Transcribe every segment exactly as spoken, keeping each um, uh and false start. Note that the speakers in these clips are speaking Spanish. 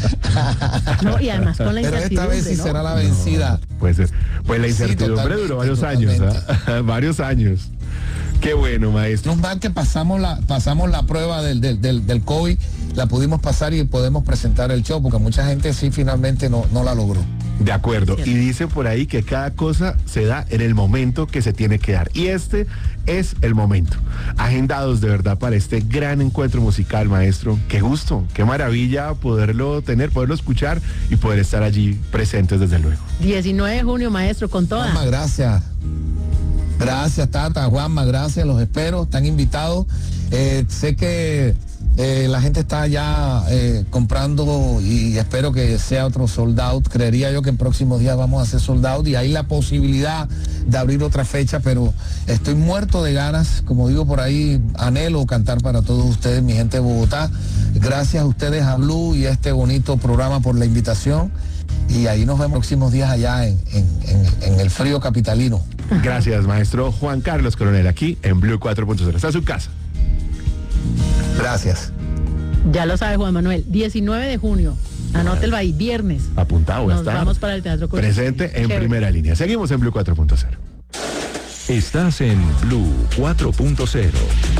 No, y además con la Pero incertidumbre, esta vez sí ¿no? será la vencida. No, pues, pues la incertidumbre Sí, duró varios totalmente. años, ¿ah? Varios años. Qué bueno, maestro. No mal que pasamos la, pasamos la prueba del, del, del, del COVID, la pudimos pasar y podemos presentar el show, porque mucha gente sí finalmente no, no la logró. De acuerdo. Cierto. Y dice por ahí que cada cosa se da en el momento que se tiene que dar. Y este es el momento. Agendados de verdad para este gran encuentro musical, maestro. Qué gusto, qué maravilla poderlo tener, poderlo escuchar y poder estar allí presentes desde luego. diecinueve de junio, maestro, con toda. Juanma, gracias. Gracias, Tata, Juanma, gracias, los espero, están invitados. Eh, sé que eh, la gente está ya eh, comprando y espero que sea otro sold out. Creería yo que en próximos días vamos a hacer sold out y hay la posibilidad de abrir otra fecha, pero estoy muerto de ganas, como digo por ahí, anhelo cantar para todos ustedes, mi gente de Bogotá. Gracias a ustedes, a Blue y a este bonito programa por la invitación. Y ahí nos vemos próximos días allá en, en, en, en el frío capitalino. Gracias, maestro Juan Carlos Coronel, aquí en Blue cuatro punto cero. Está en su casa. Gracias. Ya lo sabe Juan Manuel, diecinueve de junio. Anótelo ahí, viernes. Apuntado, Nos está. vamos para el Teatro Colón. Presente en Chévere. primera línea. Seguimos en Blue cuatro punto cero. Estás en Blue cuatro punto cero.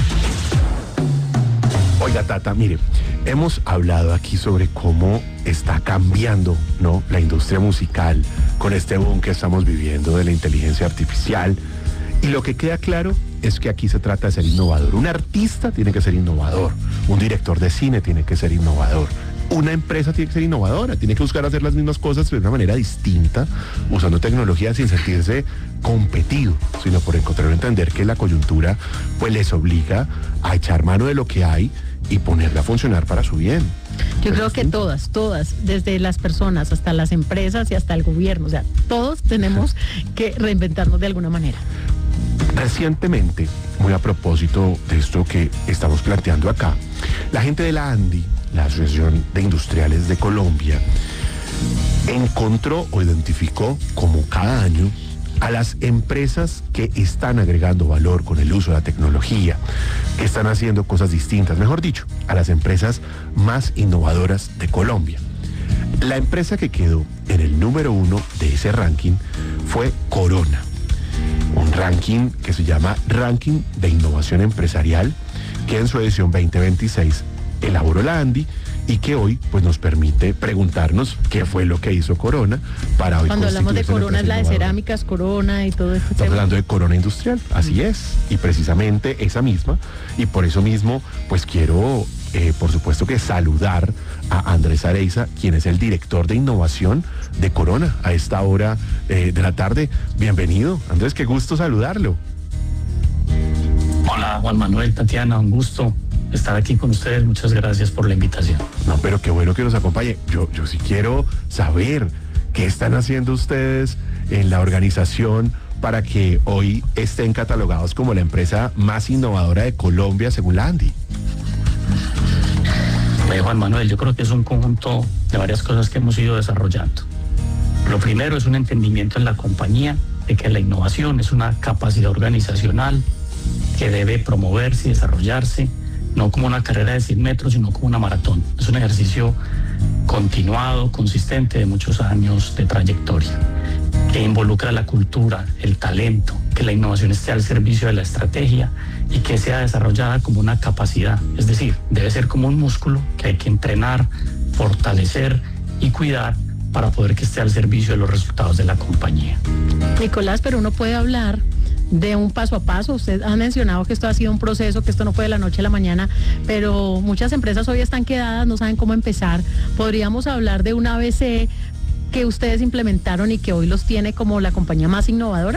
Oiga, Tata, mire, hemos hablado aquí sobre cómo está cambiando, ¿no?, la industria musical con este boom que estamos viviendo de la inteligencia artificial. Y lo que queda claro es que aquí se trata de ser innovador. Un artista tiene que ser innovador. Un director de cine tiene que ser innovador. Una empresa tiene que ser innovadora, tiene que buscar hacer las mismas cosas de una manera distinta, usando tecnología sin sentirse competido, sino por el contrario entender que la coyuntura pues les obliga a echar mano de lo que hay y ponerla a funcionar para su bien. Yo Es creo que distinto. todas, todas, desde las personas hasta las empresas y hasta el gobierno, o sea, todos tenemos que reinventarnos de alguna manera. Recientemente, muy a propósito de esto que estamos planteando acá, la gente de la ANDI, la Asociación de Industriales de Colombia, encontró o identificó, como cada año, a las empresas que están agregando valor con el uso de la tecnología, que están haciendo cosas distintas, mejor dicho, a las empresas más innovadoras de Colombia. La empresa que quedó en el número uno de ese ranking fue Corona, un ranking que se llama Ranking de Innovación Empresarial, que en su edición veinte veintiséis elaboró la ANDI y que hoy pues nos permite preguntarnos qué fue lo que hizo Corona para hoy Cuando hablamos de constituirse en Corona es la de empresa innovadora. cerámicas, Corona y todo esto. Estamos hablando de Corona Industrial, así es, y precisamente esa misma, y por eso mismo, pues quiero, eh, por supuesto que saludar a Andrés Areiza, quien es el director de innovación de Corona, a esta hora eh, de la tarde. Bienvenido, Andrés, qué gusto saludarlo. Hola Juan Manuel, Tatiana, un gusto estar aquí con ustedes, muchas gracias por la invitación. No, pero qué bueno que nos acompañe. Yo, yo sí quiero saber qué están haciendo ustedes en la organización para que hoy estén catalogados como la empresa más innovadora de Colombia según la ANDI. Eh, Juan Manuel, yo creo que es un conjunto de varias cosas que hemos ido desarrollando. Lo primero es un entendimiento en la compañía de que la innovación es una capacidad organizacional que debe promoverse y desarrollarse, no como una carrera de cien metros, sino como una maratón. Es un ejercicio continuado, consistente, de muchos años de trayectoria, que involucra la cultura, el talento, que la innovación esté al servicio de la estrategia y que sea desarrollada como una capacidad. Es decir, debe ser como un músculo que hay que entrenar, fortalecer y cuidar para poder que esté al servicio de los resultados de la compañía. Nicolás, pero uno puede hablar de un paso a paso. Usted ha mencionado que esto ha sido un proceso, que esto no fue de la noche a la mañana, pero muchas empresas hoy están quedadas, no saben cómo empezar. ¿Podríamos hablar de un A B C que ustedes implementaron y que hoy los tiene como la compañía más innovadora?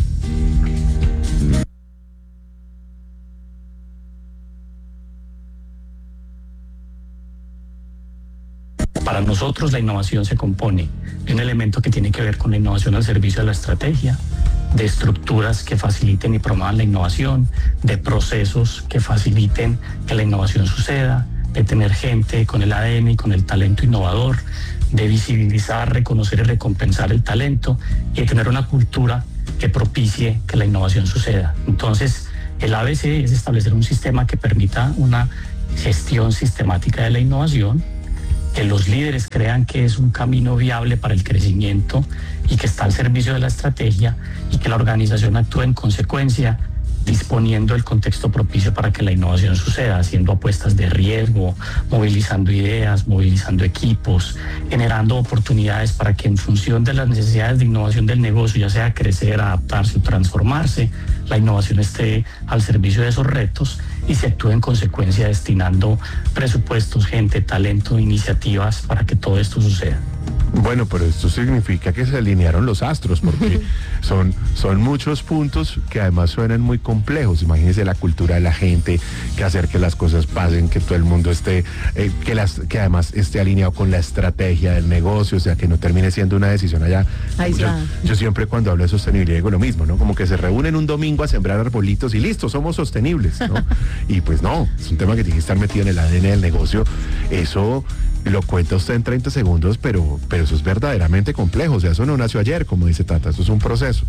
Para nosotros la innovación se compone de un elemento que tiene que ver con la innovación al servicio de la estrategia, de estructuras que faciliten y promuevan la innovación, de procesos que faciliten que la innovación suceda, de tener gente con el A D N y con el talento innovador, de visibilizar, reconocer y recompensar el talento y de tener una cultura que propicie que la innovación suceda. Entonces, el A B C es establecer un sistema que permita una gestión sistemática de la innovación, que los líderes crean que es un camino viable para el crecimiento y que está al servicio de la estrategia, y que la organización actúe en consecuencia, disponiendo el contexto propicio para que la innovación suceda, haciendo apuestas de riesgo, movilizando ideas, movilizando equipos, generando oportunidades para que en función de las necesidades de innovación del negocio, ya sea crecer, adaptarse o transformarse, la innovación esté al servicio de esos retos y se actúe en consecuencia destinando presupuestos, gente, talento, iniciativas para que todo esto suceda. Bueno, pero esto significa que se alinearon los astros, porque son, son muchos puntos que además suenan muy complejos. Imagínense la cultura de la gente, que hacer que las cosas pasen, que todo el mundo esté, eh, que, las, que además esté alineado con la estrategia del negocio, o sea, que no termine siendo una decisión allá. Yo, yo siempre cuando hablo de sostenibilidad digo lo mismo, ¿no? Como que se reúnen un domingo a sembrar arbolitos y listo, somos sostenibles, ¿no? Y pues no, es un tema que tiene que estar metido en el A D N del negocio. Eso lo cuenta usted en treinta segundos, pero, pero eso es verdaderamente complejo. O sea, eso no nació ayer, como dice Tata, eso es un proceso.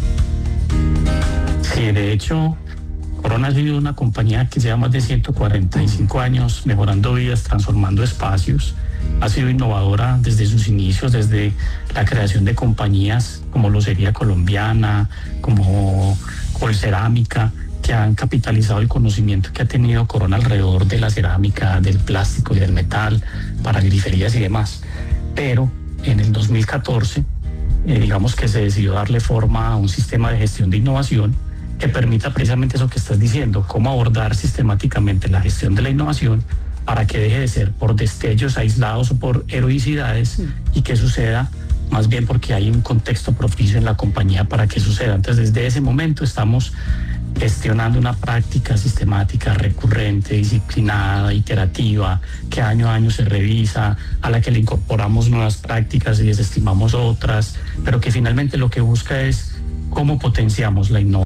Sí, de hecho, Corona ha sido una compañía que lleva más de ciento cuarenta y cinco años mejorando vidas, transformando espacios. Ha sido innovadora desde sus inicios, desde la creación de compañías como Locería Colombiana, como Colcerámica, que han capitalizado el conocimiento que ha tenido Corona alrededor de la cerámica, del plástico y del metal, para griferías y demás. Pero en el dos mil catorce, eh, digamos que se decidió darle forma a un sistema de gestión de innovación que permita precisamente eso que estás diciendo, cómo abordar sistemáticamente la gestión de la innovación para que deje de ser por destellos aislados o por heroicidades, sí, y que suceda más bien porque hay un contexto propicio en la compañía para que suceda. Entonces, desde ese momento estamos gestionando una práctica sistemática, recurrente, disciplinada, iterativa, que año a año se revisa, a la que le incorporamos nuevas prácticas y desestimamos otras, pero que finalmente lo que busca es cómo potenciamos la innovación.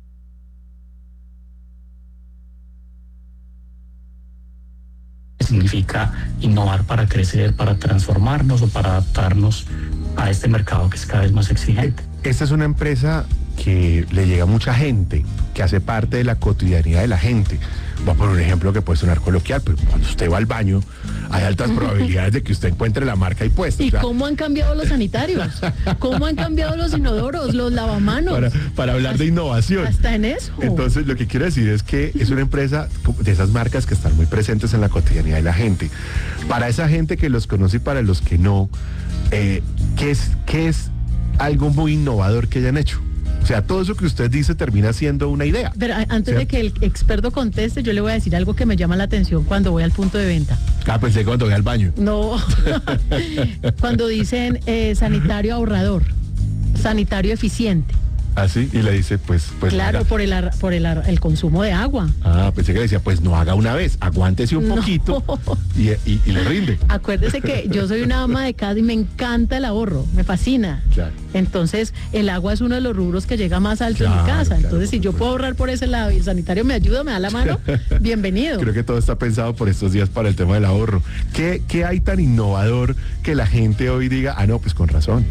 Significa innovar para crecer, para transformarnos o para adaptarnos a este mercado que es cada vez más exigente. Esta es una empresa que le llega a mucha gente, que hace parte de la cotidianidad de la gente. Voy a poner un ejemplo que puede sonar coloquial, pero cuando usted va al baño, hay altas probabilidades de que usted encuentre la marca ahí puesta. ¿Y o sea, cómo han cambiado los sanitarios? ¿Cómo han cambiado los inodoros, los lavamanos? Para, para hablar hasta, de innovación. Hasta en eso. Entonces, lo que quiero decir es que es una empresa de esas marcas que están muy presentes en la cotidianidad de la gente. Para esa gente que los conoce y para los que no, eh, ¿qué es, qué es algo muy innovador que hayan hecho? O sea, todo eso que usted dice termina siendo una idea. Pero antes, ¿cierto?, de que el experto conteste, yo le voy a decir algo que me llama la atención cuando voy al punto de venta. Ah, pensé cuando voy al baño. No, cuando dicen eh, sanitario ahorrador, sanitario eficiente. ¿Ah, sí? Y le dice, pues... pues claro, por el ar, por el, ar, el consumo de agua. Ah, pensé que le decía, pues no haga una vez, aguántese un no. poquito y, y, y le rinde. Acuérdese que yo soy una ama de casa y me encanta el ahorro, me fascina. Claro. Entonces, el agua es uno de los rubros que llega más alto claro, en mi casa. Claro, Entonces, si yo puedo ahorrar por ese lado y el sanitario me ayuda, me da la mano, bienvenido. Creo que todo está pensado por estos días para el tema del ahorro. ¿Qué, qué hay tan innovador que la gente hoy diga, ah, no, pues con razón?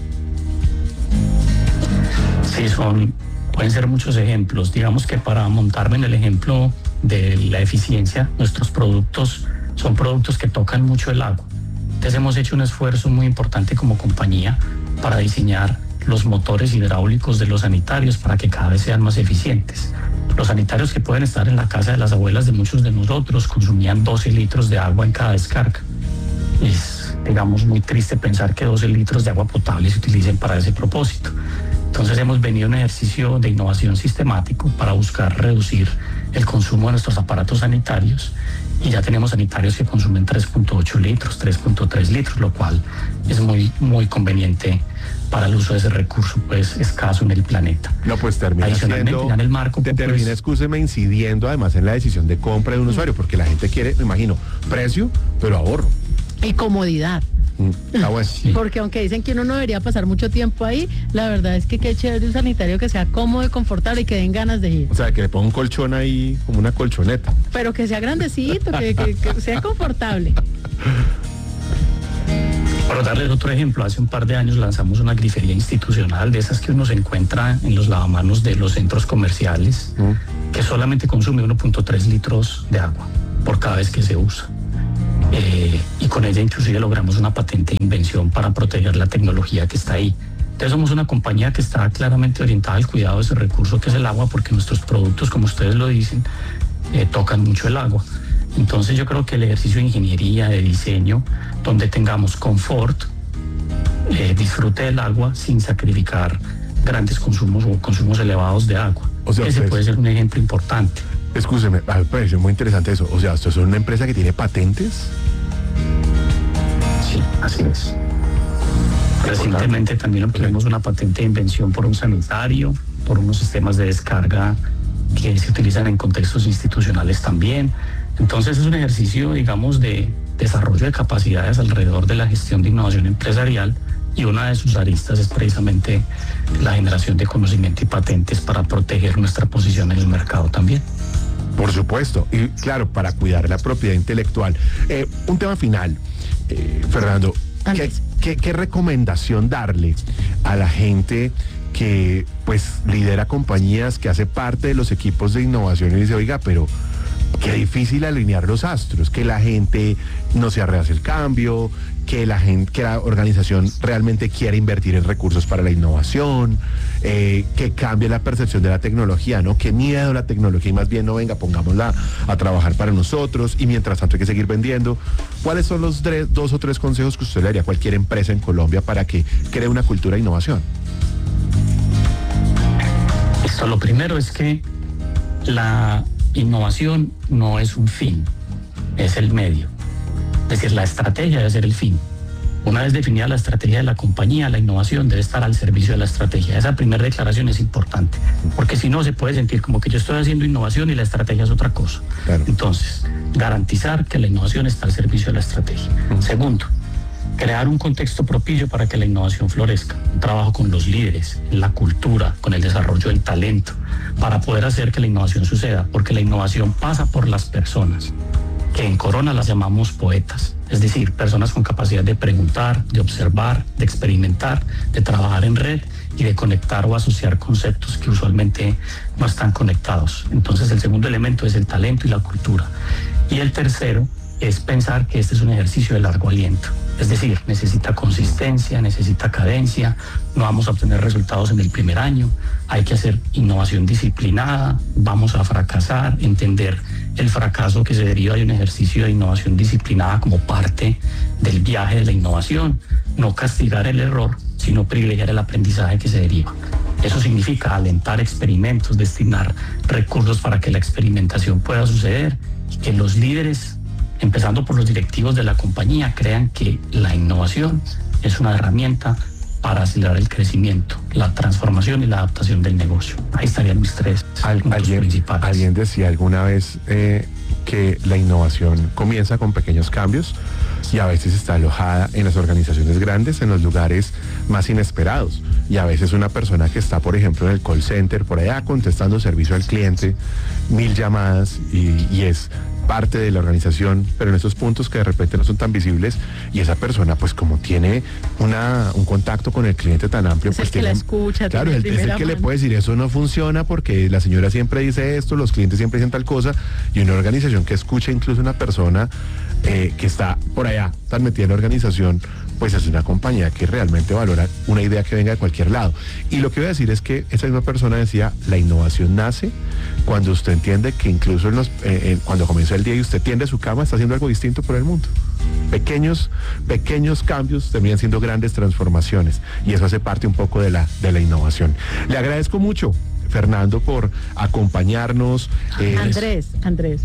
Sí, son, pueden ser muchos ejemplos. Digamos que para montarme en el ejemplo de la eficiencia, nuestros productos son productos que tocan mucho el agua. Entonces hemos hecho un esfuerzo muy importante como compañía para diseñar los motores hidráulicos de los sanitarios para que cada vez sean más eficientes. Los sanitarios que pueden estar en la casa de las abuelas de muchos de nosotros consumían doce litros de agua en cada descarga. Es, digamos, muy triste pensar que doce litros de agua potable se utilicen para ese propósito. Entonces hemos venido a un ejercicio de innovación sistemático para buscar reducir el consumo de nuestros aparatos sanitarios, y ya tenemos sanitarios que consumen tres punto ocho litros, tres punto tres litros, lo cual es muy, muy conveniente para el uso de ese recurso pues escaso en el planeta. No, pues termina siendo, en el marco, te termina, pues, excúseme, incidiendo además en la decisión de compra de un usuario, porque la gente quiere, me imagino, precio, pero ahorro. Y comodidad. Ah, bueno. Sí. Porque aunque dicen que uno no debería pasar mucho tiempo ahí, la verdad es que qué chévere un sanitario que sea cómodo y confortable y que den ganas de ir. O sea, que le ponga un colchón ahí, como una colchoneta. Pero que sea grandecito, que, que, que sea confortable. Para darles otro ejemplo, hace un par de años lanzamos una grifería institucional, de esas que uno se encuentra en los lavamanos de los centros comerciales, mm. que solamente consume uno punto tres litros de agua por cada vez que se usa. eh, y con ella inclusive logramos una patente de invención para proteger la tecnología que está ahí. Entonces somos una compañía que está claramente orientada al cuidado de ese recurso que es el agua, porque nuestros productos, como ustedes lo dicen, eh, tocan mucho el agua. Entonces yo creo que el ejercicio de ingeniería, de diseño, donde tengamos confort, eh, disfrute del agua sin sacrificar grandes consumos o consumos elevados de agua. O sea, ese ustedes- puede ser un ejemplo importante. Escúcheme, me parece muy interesante eso. O sea, ¿esto es una empresa que tiene patentes? Sí, así es. Recientemente también obtuvimos una patente de invención por un sanitario, por unos sistemas de descarga que se utilizan en contextos institucionales también. Entonces es un ejercicio, digamos, de desarrollo de capacidades alrededor de la gestión de innovación empresarial, y una de sus aristas es precisamente la generación de conocimiento y patentes para proteger nuestra posición en el mercado también. Por supuesto, y claro, para cuidar la propiedad intelectual. Eh, un tema final, eh, Fernando, ¿qué, Andrés. qué, qué recomendación darle a la gente que pues lidera compañías, que hace parte de los equipos de innovación y dice, oiga, pero qué difícil alinear los astros, que la gente no se arreace el cambio, que la gente, que la organización realmente quiere invertir en recursos para la innovación, eh, que cambie la percepción de la tecnología, ¿no? Que miedo a la tecnología y más bien no venga, pongámosla a trabajar para nosotros y mientras tanto hay que seguir vendiendo. ¿Cuáles son los tres, dos o tres consejos que usted le daría a cualquier empresa en Colombia para que cree una cultura de innovación? Esto, lo primero es que la innovación no es un fin, es el medio. Es decir, la estrategia debe ser el fin. Una vez definida la estrategia de la compañía, la innovación debe estar al servicio de la estrategia. Esa primera declaración es importante, porque si no se puede sentir como que yo estoy haciendo innovación y la estrategia es otra cosa. Claro. Entonces, garantizar que la innovación está al servicio de la estrategia. Uh-huh. Segundo, crear un contexto propicio para que la innovación florezca. Un trabajo con los líderes, en la cultura, con el desarrollo del talento, para poder hacer que la innovación suceda, porque la innovación pasa por las personas, que en Corona las llamamos poetas, es decir, personas con capacidad de preguntar, de observar, de experimentar, de trabajar en red y de conectar o asociar conceptos que usualmente no están conectados. Entonces el segundo elemento es el talento y la cultura. Y el tercero es pensar que este es un ejercicio de largo aliento. Es decir, necesita consistencia, necesita cadencia, no vamos a obtener resultados en el primer año, hay que hacer innovación disciplinada, vamos a fracasar, entender el fracaso que se deriva de un ejercicio de innovación disciplinada como parte del viaje de la innovación, no castigar el error, sino privilegiar el aprendizaje que se deriva. Eso significa alentar experimentos, destinar recursos para que la experimentación pueda suceder y que los líderes, empezando por los directivos de la compañía, crean que la innovación es una herramienta para acelerar el crecimiento, la transformación y la adaptación del negocio. Ahí estarían mis tres Al- puntos alguien, principales. alguien decía alguna vez eh, que la innovación comienza con pequeños cambios y a veces está alojada en las organizaciones grandes, en los lugares más inesperados. Y a veces una persona que está, por ejemplo, en el call center, por allá contestando servicio al cliente, mil llamadas y, y es parte de la organización, pero en esos puntos que de repente no son tan visibles, y esa persona pues como tiene una, un contacto con el cliente tan amplio, Es pues el que tiene, la escucha, claro, tiene es, es el primera que le mano. puede decir eso no funciona porque la señora siempre dice esto, los clientes siempre dicen tal cosa, y una organización que escucha incluso una persona eh, que está por allá tan metida en la organización, pues es una compañía que realmente valora una idea que venga de cualquier lado. Y lo que voy a decir es que esa misma persona decía, la innovación nace cuando usted entiende que incluso en los, eh, eh, cuando comenzó el día y usted tiende su cama, está haciendo algo distinto por el mundo. Pequeños, pequeños cambios terminan siendo grandes transformaciones, y eso hace parte un poco de la, de la innovación. Le agradezco mucho, Fernando, por acompañarnos. eh, Andrés, Andrés,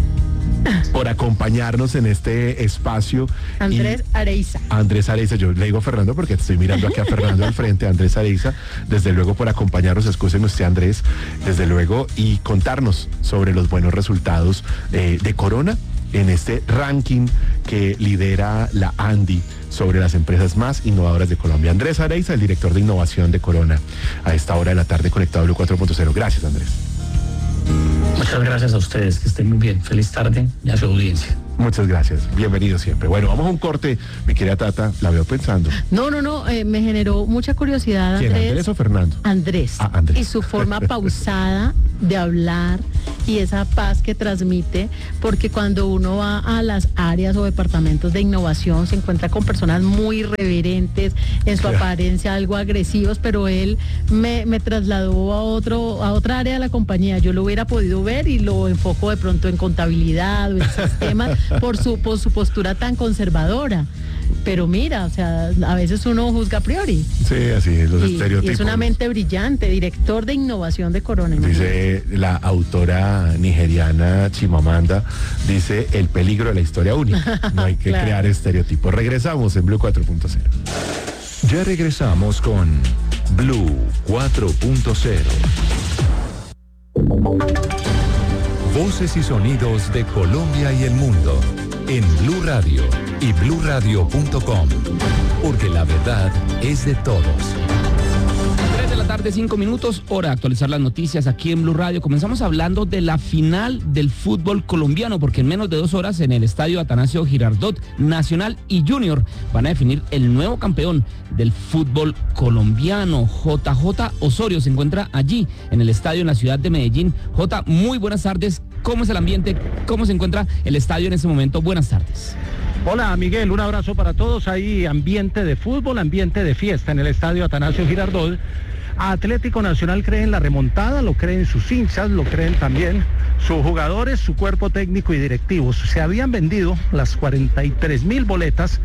por acompañarnos en este espacio. Andrés Y Areiza. Andrés Areiza, yo le digo Fernando porque estoy mirando aquí a Fernando al frente, Andrés Areiza, desde luego por acompañarnos, excúsenme usted Andrés, desde luego, y contarnos sobre los buenos resultados eh, de Corona en este ranking que lidera la Andy sobre las empresas más innovadoras de Colombia. Andrés Areiza, el director de innovación de Corona, a esta hora de la tarde conectado a Blue cuatro punto cero. Gracias, Andrés. Muchas gracias a ustedes, que estén muy bien. Feliz tarde y a su audiencia. Muchas gracias, bienvenido siempre. Bueno, vamos a un corte, mi querida Tata, la veo pensando. No, no, no, eh, me generó mucha curiosidad, ¿Quién, Andrés. Andrés o Fernando? Andrés. Ah, Andrés. Y su forma pausada de hablar y esa paz que transmite, porque cuando uno va a las áreas o departamentos de innovación se encuentra con personas muy irreverentes, en su apariencia algo agresivos, pero él me, me trasladó a otro, a otra área de la compañía. Yo lo hubiera podido ver y lo enfoco de pronto en contabilidad o en sistemas por su, por su postura tan conservadora. Pero mira, o sea, a veces uno juzga a priori. Sí, así es, los y, estereotipos. Y es una mente brillante, director de innovación de Corona. Dice la autora nigeriana Chimamanda, dice el peligro de la historia única. No hay que claro. crear estereotipos. Regresamos en Blue cuatro punto cero. Ya regresamos con Blue cuatro punto cero. Voces y sonidos de Colombia y el mundo en Blue Radio y blue radio punto com, porque la verdad es de todos. tres de la tarde, cinco minutos, hora de actualizar las noticias aquí en Blue Radio. Comenzamos hablando de la final del fútbol colombiano, porque en menos de dos horas en el estadio Atanasio Girardot, Nacional y Junior van a definir el nuevo campeón del fútbol colombiano. J J Osorio se encuentra allí en el estadio en la ciudad de Medellín. J, muy buenas tardes. ¿Cómo es el ambiente? ¿Cómo se encuentra el estadio en ese momento? Buenas tardes. Hola Miguel, un abrazo para todos. Hay ambiente de fútbol, ambiente de fiesta en el estadio Atanasio Girardot. Atlético Nacional cree en la remontada, lo creen sus hinchas, lo creen también sus jugadores, su cuerpo técnico y directivos. Se habían vendido las cuarenta y tres mil boletas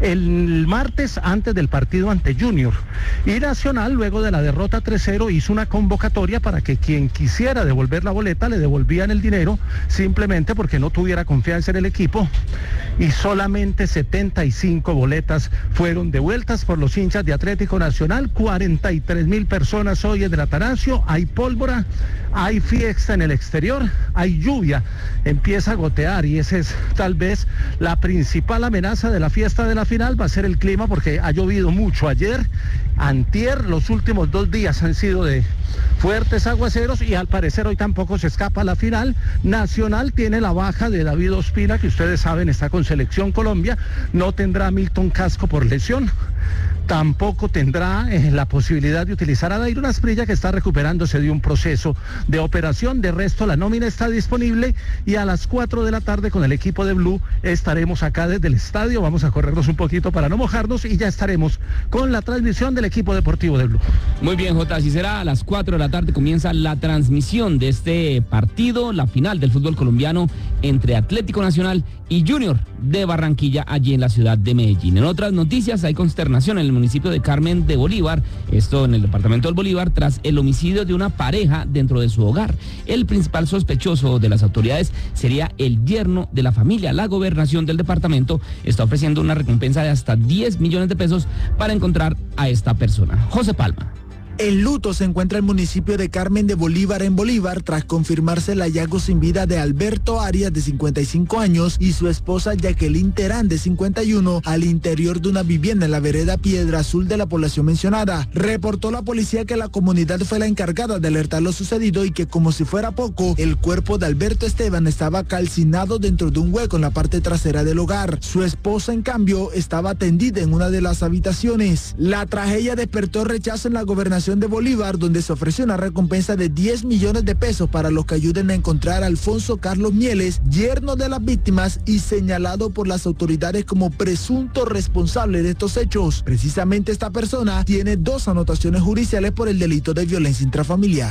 el martes antes del partido ante Junior. Y Nacional, luego de la derrota tres cero, hizo una convocatoria para que quien quisiera devolver la boleta le devolvían el dinero, simplemente porque no tuviera confianza en el equipo. Y solamente setenta y cinco boletas fueron devueltas por los hinchas de Atlético Nacional. cuarenta y tres mil personas hoy en el Atanasio. Hay pólvora, hay fiesta en el exterior, hay lluvia, empieza a gotear y esa es tal vez la principal amenaza de la fiesta de la final. Va a ser el clima, porque ha llovido mucho ayer, antier, los últimos dos días han sido de fuertes aguaceros y al parecer hoy tampoco se escapa la final. Nacional tiene la baja de David Ospina, que ustedes saben está con Selección Colombia, no tendrá a Milton Casco por lesión. Tampoco tendrá eh, la posibilidad de utilizar a Dairon Asprilla, que está recuperándose de un proceso de operación. De resto, la nómina está disponible y a las cuatro de la tarde con el equipo de Blue estaremos acá desde el estadio. Vamos a corrernos un poquito para no mojarnos y ya estaremos con la transmisión del equipo deportivo de Blue. Muy bien, Jota, así será. A las cuatro de la tarde comienza la transmisión de este partido, la final del fútbol colombiano entre Atlético Nacional y Junior de Barranquilla, allí en la ciudad de Medellín. En otras noticias, hay consternación en el municipio de Carmen de Bolívar, esto en el departamento del Bolívar, tras el homicidio de una pareja dentro de su hogar. El principal sospechoso de las autoridades sería el yerno de la familia. La gobernación del departamento está ofreciendo una recompensa de hasta diez millones de pesos para encontrar a esta persona. José Palma. El luto se encuentra en el municipio de Carmen de Bolívar en Bolívar tras confirmarse el hallazgo sin vida de Alberto Arias, de cincuenta y cinco años, y su esposa Jacqueline Terán, de cincuenta y uno, al interior de una vivienda en la vereda Piedra Azul de la población mencionada. Reportó la policía que la comunidad fue la encargada de alertar lo sucedido y que, como si fuera poco, el cuerpo de Alberto Esteban estaba calcinado dentro de un hueco en la parte trasera del hogar. Su esposa, en cambio, estaba tendida en una de las habitaciones. La tragedia despertó rechazo en la gobernación de Bolívar, donde se ofreció una recompensa de diez millones de pesos para los que ayuden a encontrar a Alfonso Carlos Mieles, yerno de las víctimas y señalado por las autoridades como presunto responsable de estos hechos. Precisamente esta persona tiene dos anotaciones judiciales por el delito de violencia intrafamiliar.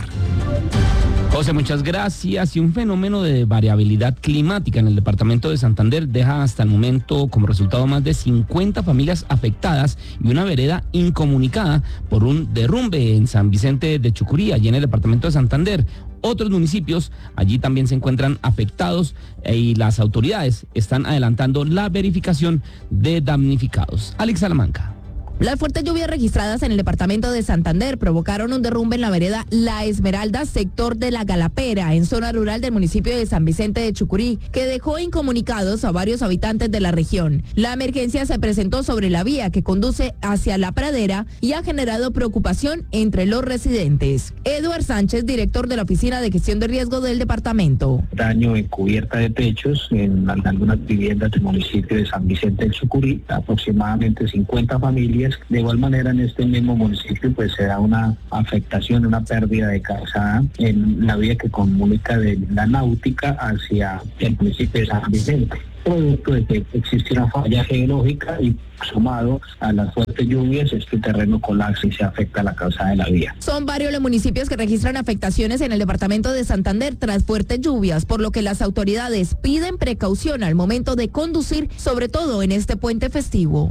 José, muchas gracias. Y un fenómeno de variabilidad climática en el departamento de Santander deja hasta el momento como resultado más de cincuenta familias afectadas y una vereda incomunicada por un derrumbe en San Vicente de Chucurí, allí en el departamento de Santander. Otros municipios allí también se encuentran afectados y las autoridades están adelantando la verificación de damnificados. Alex Salamanca. Las fuertes lluvias registradas en el departamento de Santander provocaron un derrumbe en la vereda La Esmeralda, sector de La Galapera, en zona rural del municipio de San Vicente de Chucurí, que dejó incomunicados a varios habitantes de la región. La emergencia se presentó sobre la vía que conduce hacia La Pradera y ha generado preocupación entre los residentes. Eduard Sánchez, director de la Oficina de Gestión de Riesgo del departamento. Daño en cubierta de techos en algunas viviendas del municipio de San Vicente de Chucurí, aproximadamente cincuenta familias lluvias. De igual manera, en este mismo municipio pues se da una afectación, una pérdida de calzada en la vía que comunica de la Náutica hacia el municipio de San Vicente, producto de que existe una falla geológica y sumado a las fuertes lluvias, este terreno colapsa y se afecta la calzada de la vía. Son varios los municipios que registran afectaciones en el departamento de Santander tras fuertes lluvias, por lo que las autoridades piden precaución al momento de conducir, sobre todo en este puente festivo.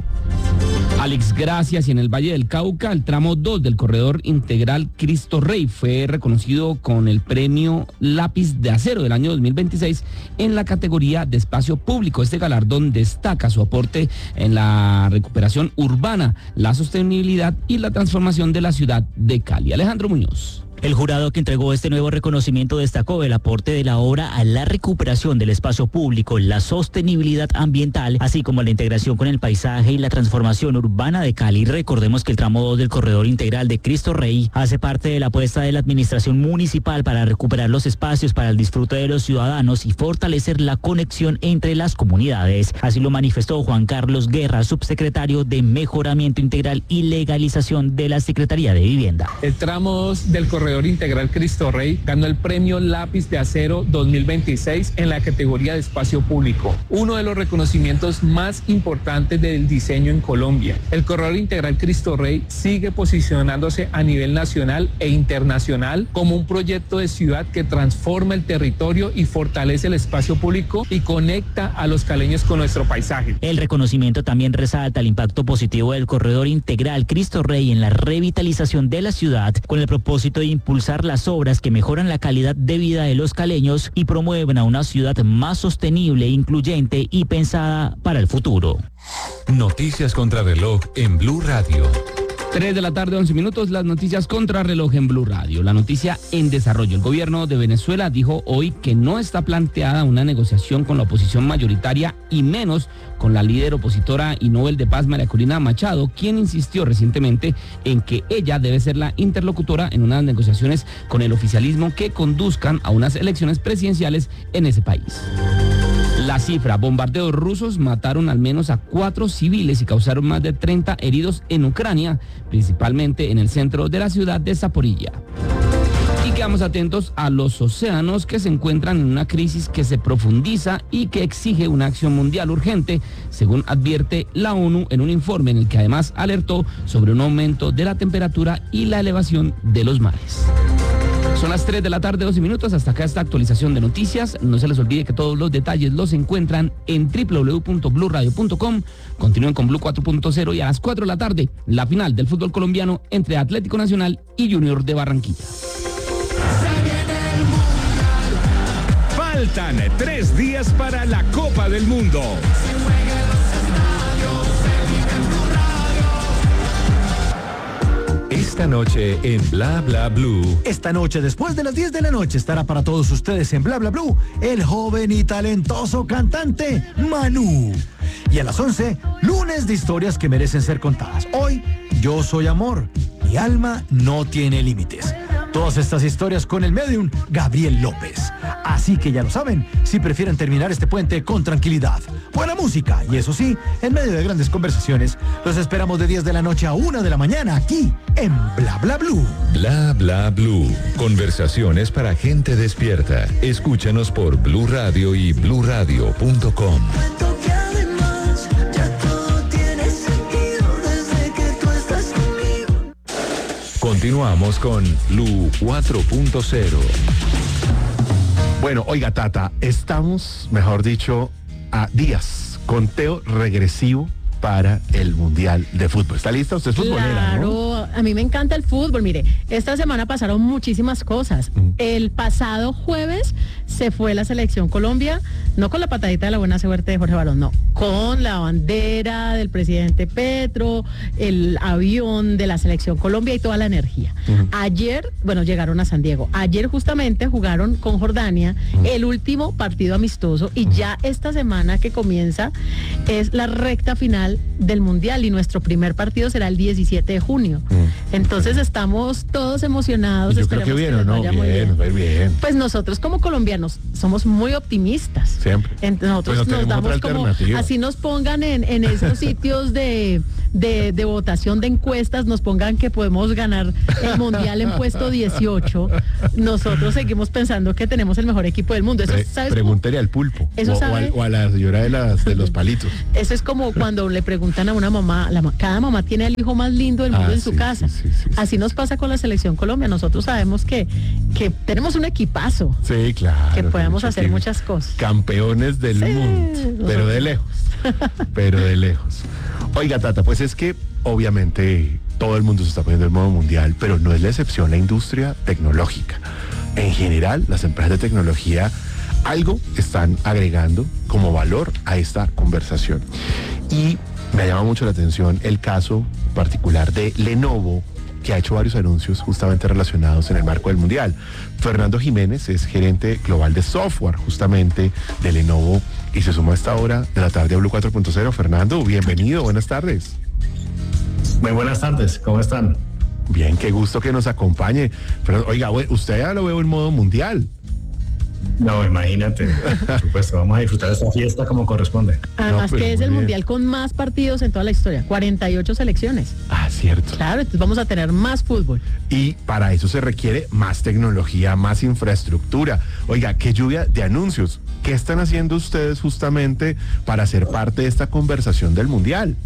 Alex, gracias. Y en el Valle del Cauca, el tramo dos del corredor integral Cristo Rey fue reconocido con el premio Lápiz de Acero del año dos mil veintiséis en la categoría de espacio público. Este galardón destaca su aporte en la recuperación urbana, la sostenibilidad y la transformación de la ciudad de Cali. Alejandro Muñoz. El jurado que entregó este nuevo reconocimiento destacó el aporte de la obra a la recuperación del espacio público, la sostenibilidad ambiental, así como la integración con el paisaje y la transformación urbana de Cali. Recordemos que el tramo dos del corredor integral de Cristo Rey hace parte de la apuesta de la administración municipal para recuperar los espacios para el disfrute de los ciudadanos y fortalecer la conexión entre las comunidades. Así lo manifestó Juan Carlos Guerra, subsecretario de Mejoramiento Integral y Legalización de la Secretaría de Vivienda. El tramo dos del corredor integral Cristo Rey ganó el premio Lápiz de Acero dos mil veintiséis en la categoría de espacio público, uno de los reconocimientos más importantes del diseño en Colombia. El corredor integral Cristo Rey sigue posicionándose a nivel nacional e internacional como un proyecto de ciudad que transforma el territorio y fortalece el espacio público y conecta a los caleños con nuestro paisaje. El reconocimiento también resalta el impacto positivo del corredor integral Cristo Rey en la revitalización de la ciudad, con el propósito de impulsar las obras que mejoran la calidad de vida de los caleños y promueven a una ciudad más sostenible, incluyente y pensada para el futuro. Noticias contra reloj en Blue Radio. tres de la tarde, once minutos, las noticias contra reloj en Blue Radio. La noticia en desarrollo. El gobierno de Venezuela dijo hoy que no está planteada una negociación con la oposición mayoritaria y menos con la líder opositora y Nobel de Paz María Corina Machado, quien insistió recientemente en que ella debe ser la interlocutora en unas negociaciones con el oficialismo que conduzcan a unas elecciones presidenciales en ese país. La cifra: bombardeos rusos mataron al menos a cuatro civiles y causaron más de treinta heridos en Ucrania, principalmente en el centro de la ciudad de Zaporilla. Y quedamos atentos a los océanos, que se encuentran en una crisis que se profundiza y que exige una acción mundial urgente, según advierte la ONU en un informe en el que además alertó sobre un aumento de la temperatura y la elevación de los mares. Son las tres de la tarde, doce minutos. Hasta acá esta actualización de noticias. No se les olvide que todos los detalles los encuentran en doble u doble u doble u punto blue radio punto com. Continúen con Blue cuatro punto cero y a las cuatro de la tarde, la final del fútbol colombiano entre Atlético Nacional y Junior de Barranquilla. Faltan tres días para la Copa del Mundo. Esta noche en Bla Bla Blue. Esta noche, después de las diez de la noche, estará para todos ustedes en Bla Bla Blue el joven y talentoso cantante Manú. Y a las once, lunes de historias que merecen ser contadas. Hoy, Yo Soy Amor. Mi alma no tiene límites. Todas estas historias con el medium Gabriel López. Así que ya lo saben, si prefieren terminar este puente con tranquilidad, buena música y eso sí, en medio de grandes conversaciones, los esperamos de diez de la noche a una de la mañana aquí en Bla Bla Blue. Bla Bla Blue. Conversaciones para gente despierta. Escúchanos por Blue Radio y blue radio punto com. Continuamos con Blue cuatro punto cero. Bueno, oiga, Tata, estamos, mejor dicho, a días, conteo regresivo para el Mundial de Fútbol. ¿Está lista? Usted es futbolera, Claro, ¿no? a mí me encanta el fútbol. Mire, esta semana pasaron muchísimas cosas. Mm. El pasado jueves se fue la selección Colombia, no con la patadita de la buena suerte de Jorge Barón, no, con la bandera del presidente Petro, el avión de la selección Colombia y toda la energía. Uh-huh. Ayer, bueno, llegaron a San Diego. Ayer justamente jugaron con Jordania uh-huh. el último partido amistoso y uh-huh. ya esta semana que comienza es la recta final del Mundial y nuestro primer partido será el diecisiete de junio. Uh-huh. Entonces estamos todos emocionados. Yo creo que bien, que ¿no? Bien, bien, bien, bien. Pues nosotros como colombianos somos muy optimistas. Siempre. Ent- nosotros pues no nos damos como, así nos pongan en, en esos sitios de, de, de votación de encuestas nos pongan que podemos ganar el mundial en puesto dieciocho, nosotros seguimos pensando que tenemos el mejor equipo del mundo. Eso, Pre ¿sabes? Pregúntele al pulpo Eso o, o, sabe, al, o a la señora de, las, de los palitos. Eso es como cuando le preguntan a una mamá, la, cada mamá tiene al hijo más lindo del mundo Ah, en su sí, casa. sí, sí, sí, Así nos pasa con la selección Colombia. Nosotros sabemos que, que tenemos un equipazo, Sí, claro. que podemos mucho hacer tiempo. muchas cosas. Campeones del Sí, mundo, pero de lejos, pero de lejos. Oiga, Tata, pues es que obviamente todo el mundo se está poniendo en modo mundial, pero no es la excepción la industria tecnológica. En general, las empresas de tecnología algo están agregando como valor a esta conversación. Y me llama mucho la atención el caso particular de Lenovo, que ha hecho varios anuncios justamente relacionados en el marco del Mundial. Fernando Jiménez es gerente global de software justamente de Lenovo y se suma a esta hora de la tarde a Blue cuatro punto cero. Fernando, bienvenido, buenas tardes. Muy buenas tardes, ¿cómo están? Bien, qué gusto que nos acompañe. Pero, oiga, usted ya lo veo en modo mundial. No, imagínate. Por supuesto, vamos a disfrutar esta fiesta como corresponde. Además No, que es el bien. mundial con más partidos en toda la historia, cuarenta y ocho selecciones. Ah, cierto. Claro, entonces vamos a tener más fútbol. Y para eso se requiere más tecnología, más infraestructura. Oiga, qué lluvia de anuncios. ¿Qué están haciendo ustedes justamente para ser parte de esta conversación del mundial?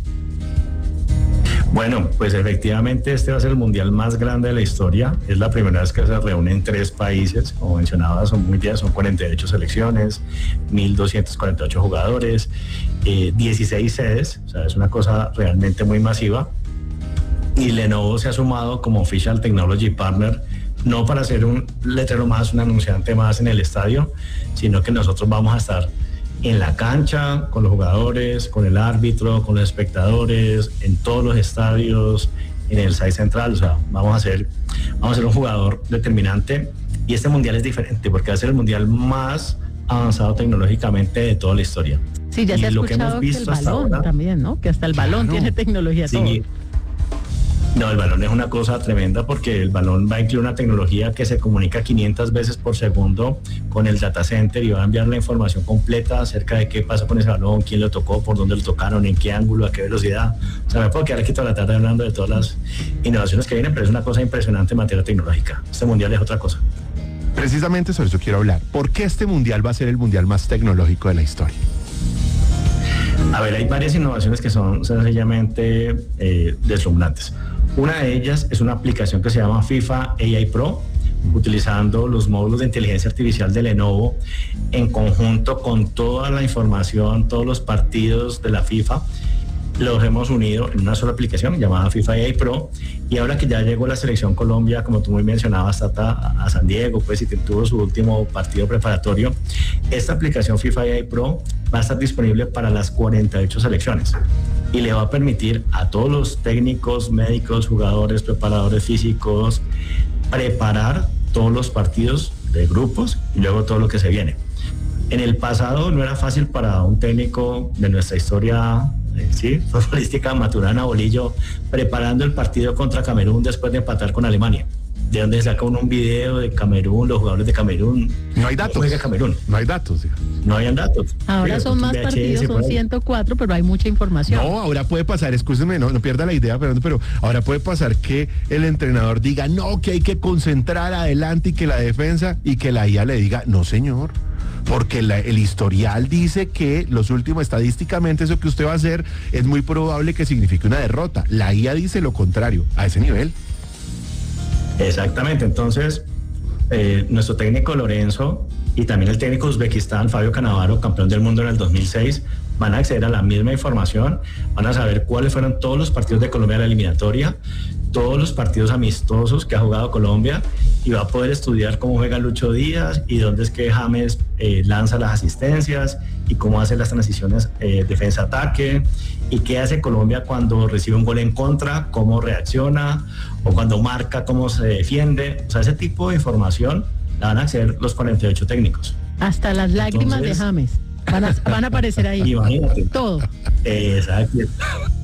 Bueno, pues efectivamente este va a ser el mundial más grande de la historia. Es la primera vez que se reúnen tres países. Como mencionaba, son muy bien, son cuarenta y ocho selecciones, mil doscientos cuarenta y ocho jugadores, eh, dieciséis sedes. O sea, es una cosa realmente muy masiva. Y Lenovo se ha sumado como Official Technology Partner, no para ser un letrero más, un anunciante más en el estadio, sino que nosotros vamos a estar en la cancha, con los jugadores, con el árbitro, con los espectadores, en todos los estadios, en el site central. O sea, vamos a ser, vamos a ser un jugador determinante. Y este mundial es diferente porque va a ser el mundial más avanzado tecnológicamente de toda la historia. Sí, ya Y se ha lo que escuchado hemos que, el visto hasta balón ahora- también, ¿no? Que hasta el balón Claro. tiene tecnología. Sí. Todo. No, el balón es una cosa tremenda porque el balón va a incluir una tecnología que se comunica quinientas veces por segundo con el data center y va a enviar la información completa acerca de qué pasó con ese balón, quién lo tocó, por dónde lo tocaron, en qué ángulo, a qué velocidad. O sea, me puedo quedar aquí toda la tarde hablando de todas las innovaciones que vienen, pero es una cosa impresionante en materia tecnológica. Este mundial es otra cosa. Precisamente sobre eso quiero hablar. ¿Por qué este mundial va a ser el mundial más tecnológico de la historia? A ver, hay varias innovaciones que son sencillamente eh, deslumbrantes. Una de ellas es una aplicación que se llama FIFA A I Pro, utilizando los módulos de inteligencia artificial de Lenovo en conjunto con toda la información, todos los partidos de la FIFA. Los hemos unido en una sola aplicación llamada FIFA A I Pro, y ahora que ya llegó la selección Colombia, como tú muy mencionabas, Tata, a San Diego, pues, y que tuvo su último partido preparatorio, esta aplicación FIFA A I Pro va a estar disponible para las cuarenta y ocho selecciones y le va a permitir a todos los técnicos, médicos, jugadores, preparadores físicos preparar todos los partidos de grupos y luego todo lo que se viene. En el pasado no era fácil para un técnico de nuestra historia, eh, sí, futbolística, Maturana Bolillo, preparando el partido contra Camerún después de empatar con Alemania. De donde saca uno un video de Camerún, los jugadores de Camerún. No hay datos. Juega Camerún. No hay datos. Digamos. No habían datos. Ahora Sí, son más V H S partidos, por son ahí. ciento cuatro, pero hay mucha información. No, ahora puede pasar, escúcheme, no, no pierda la idea, Fernando, pero ahora puede pasar que el entrenador diga, no, que hay que concentrar adelante y que la defensa, y que la I A le diga, no señor, porque la- el historial dice que los últimos, estadísticamente eso que usted va a hacer es muy probable que signifique una derrota. La I A dice lo contrario, a ese nivel. Exactamente, entonces eh, nuestro técnico Lorenzo y también el técnico de Uzbekistán, Fabio Cannavaro, campeón del mundo en el dos mil seis, van a acceder a la misma información, van a saber cuáles fueron todos los partidos de Colombia en la eliminatoria, todos los partidos amistosos que ha jugado Colombia, y va a poder estudiar cómo juega Lucho Díaz y dónde es que James eh, lanza las asistencias y cómo hace las transiciones eh, defensa-ataque, y qué hace Colombia cuando recibe un gol en contra, cómo reacciona, o cuando marca, cómo se defiende. O sea, ese tipo de información la van a acceder los cuarenta y ocho técnicos. Hasta las lágrimas Entonces- de James van a, van a aparecer ahí. Imagínate. Todo. Exacto.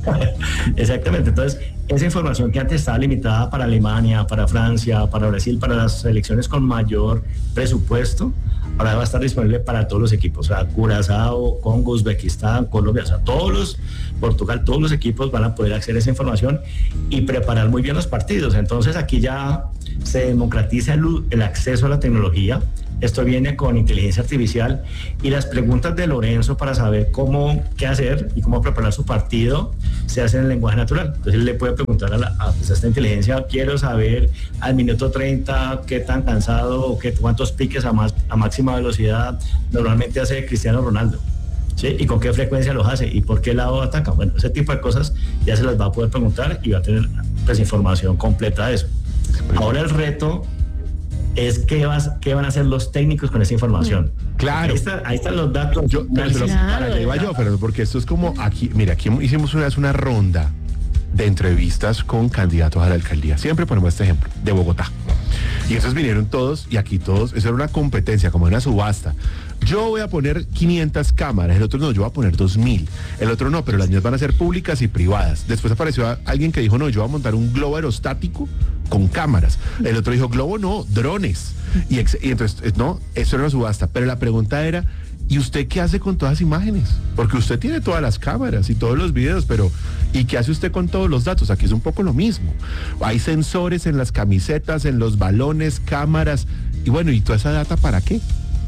Exactamente, entonces esa información que antes estaba limitada para Alemania, para Francia, para Brasil, para las selecciones con mayor presupuesto, ahora va a estar disponible para todos los equipos, o sea, Curazao, Congo, Uzbekistán, Colombia, o sea, todos los, Portugal, todos los equipos van a poder acceder a esa información y preparar muy bien los partidos. Entonces aquí ya se democratiza el, el acceso a la tecnología. Esto viene con inteligencia artificial y las preguntas de Lorenzo para saber cómo, qué hacer y cómo preparar su partido se hacen en lenguaje natural. Entonces él le puede preguntar a, la, a, pues a esta inteligencia, quiero saber al minuto treinta qué tan cansado o qué, cuántos piques a, más, a máxima velocidad normalmente hace Cristiano Ronaldo, ¿sí? Y con qué frecuencia los hace y por qué lado ataca. Bueno, ese tipo de cosas ya se las va a poder preguntar y va a tener pues información completa de eso. Ahora el reto es qué, vas, qué van a hacer los técnicos con esa información. Claro. Ahí, está, ahí están los datos. Yo, pero, pero, para que iba yo, pero porque esto es como aquí, mira, aquí hicimos una vez una ronda de entrevistas con candidatos a la alcaldía. Siempre ponemos este ejemplo, de Bogotá. Y esos vinieron todos, y aquí todos, eso era una competencia, como una subasta. Yo voy a poner quinientas cámaras, el otro no, yo voy a poner dos mil, el otro no, pero las mías van a ser públicas y privadas. Después apareció a, alguien que dijo, no, yo voy a montar un globo aerostático con cámaras. El otro dijo, globo no, drones. Y, ex, y entonces, no, eso era una subasta. Pero la pregunta era, ¿y usted qué hace con todas las imágenes? Porque usted tiene todas las cámaras y todos los videos, pero ¿y qué hace usted con todos los datos? Aquí es un poco lo mismo. Hay sensores en las camisetas, en los balones, cámaras, y bueno, ¿y toda esa data para qué?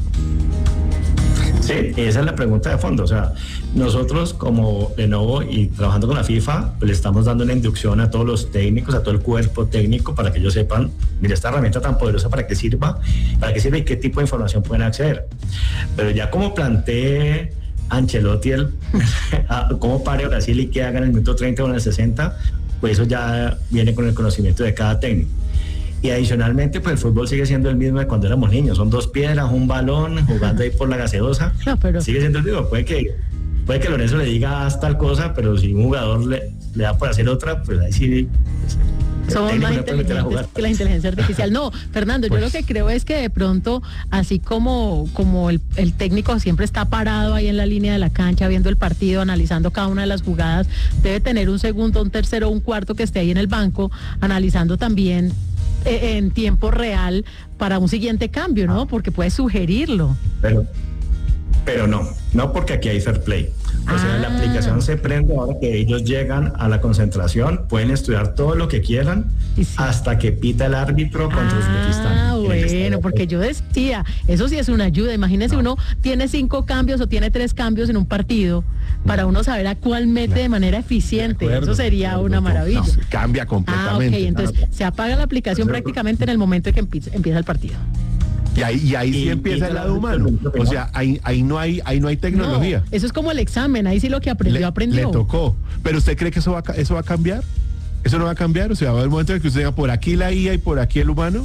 Sí, esa es la pregunta de fondo. O sea, nosotros como Lenovo y trabajando con la FIFA, pues le estamos dando una inducción a todos los técnicos, a todo el cuerpo técnico, para que ellos sepan, mira, esta herramienta tan poderosa, para qué sirva, para qué sirve y qué tipo de información pueden acceder. Pero ya como planteé Ancelotti, el, cómo pare Brasil y qué haga en el minuto treinta o en el sesenta, pues eso ya viene con el conocimiento de cada técnico. Y adicionalmente, pues el fútbol sigue siendo el mismo de cuando éramos niños. Son dos piedras, un balón, jugando ahí por la gaseosa. No, pero... Sigue siendo el mismo. Puede que, puede que Lorenzo le diga haz tal cosa, pero si un jugador le, le da por hacer otra, pues ahí sí... Pues, somos más inteligentes que la inteligencia artificial. No, Fernando, pues, yo lo que creo es que de pronto, así como, como el, el técnico siempre está parado ahí en la línea de la cancha, viendo el partido, analizando cada una de las jugadas, debe tener un segundo, un tercero, un cuarto que esté ahí en el banco, analizando también en tiempo real para un siguiente cambio, ¿no? Porque puedes sugerirlo. Pero, pero no, no porque aquí hay fair play. O ah. sea, la aplicación se prende ahora que ellos llegan a la concentración, pueden estudiar todo lo que quieran sí. hasta que pita el árbitro contra ah, Uzbekistán. Ah, bueno, porque yo decía, eso sí es una ayuda. Imagínese no. uno tiene cinco cambios o tiene tres cambios en un partido para uno saber a cuál mete no. de manera eficiente. De acuerdo, eso sería acuerdo, una maravilla. No, cambia completamente. Ah, ok, entonces se apaga la aplicación prácticamente en el momento en que empieza, empieza el partido. Y ahí, y ahí y, sí empieza el lado humano. O sea, ahí, ahí no hay, ahí no hay tecnología. No, eso es como el examen, ahí sí lo que aprendió, le, aprendió. Le tocó. Pero ¿usted cree que eso va, eso va a cambiar? ¿Eso no va a cambiar? O sea, va a haber un momento en que usted diga por aquí la I A y por aquí el humano.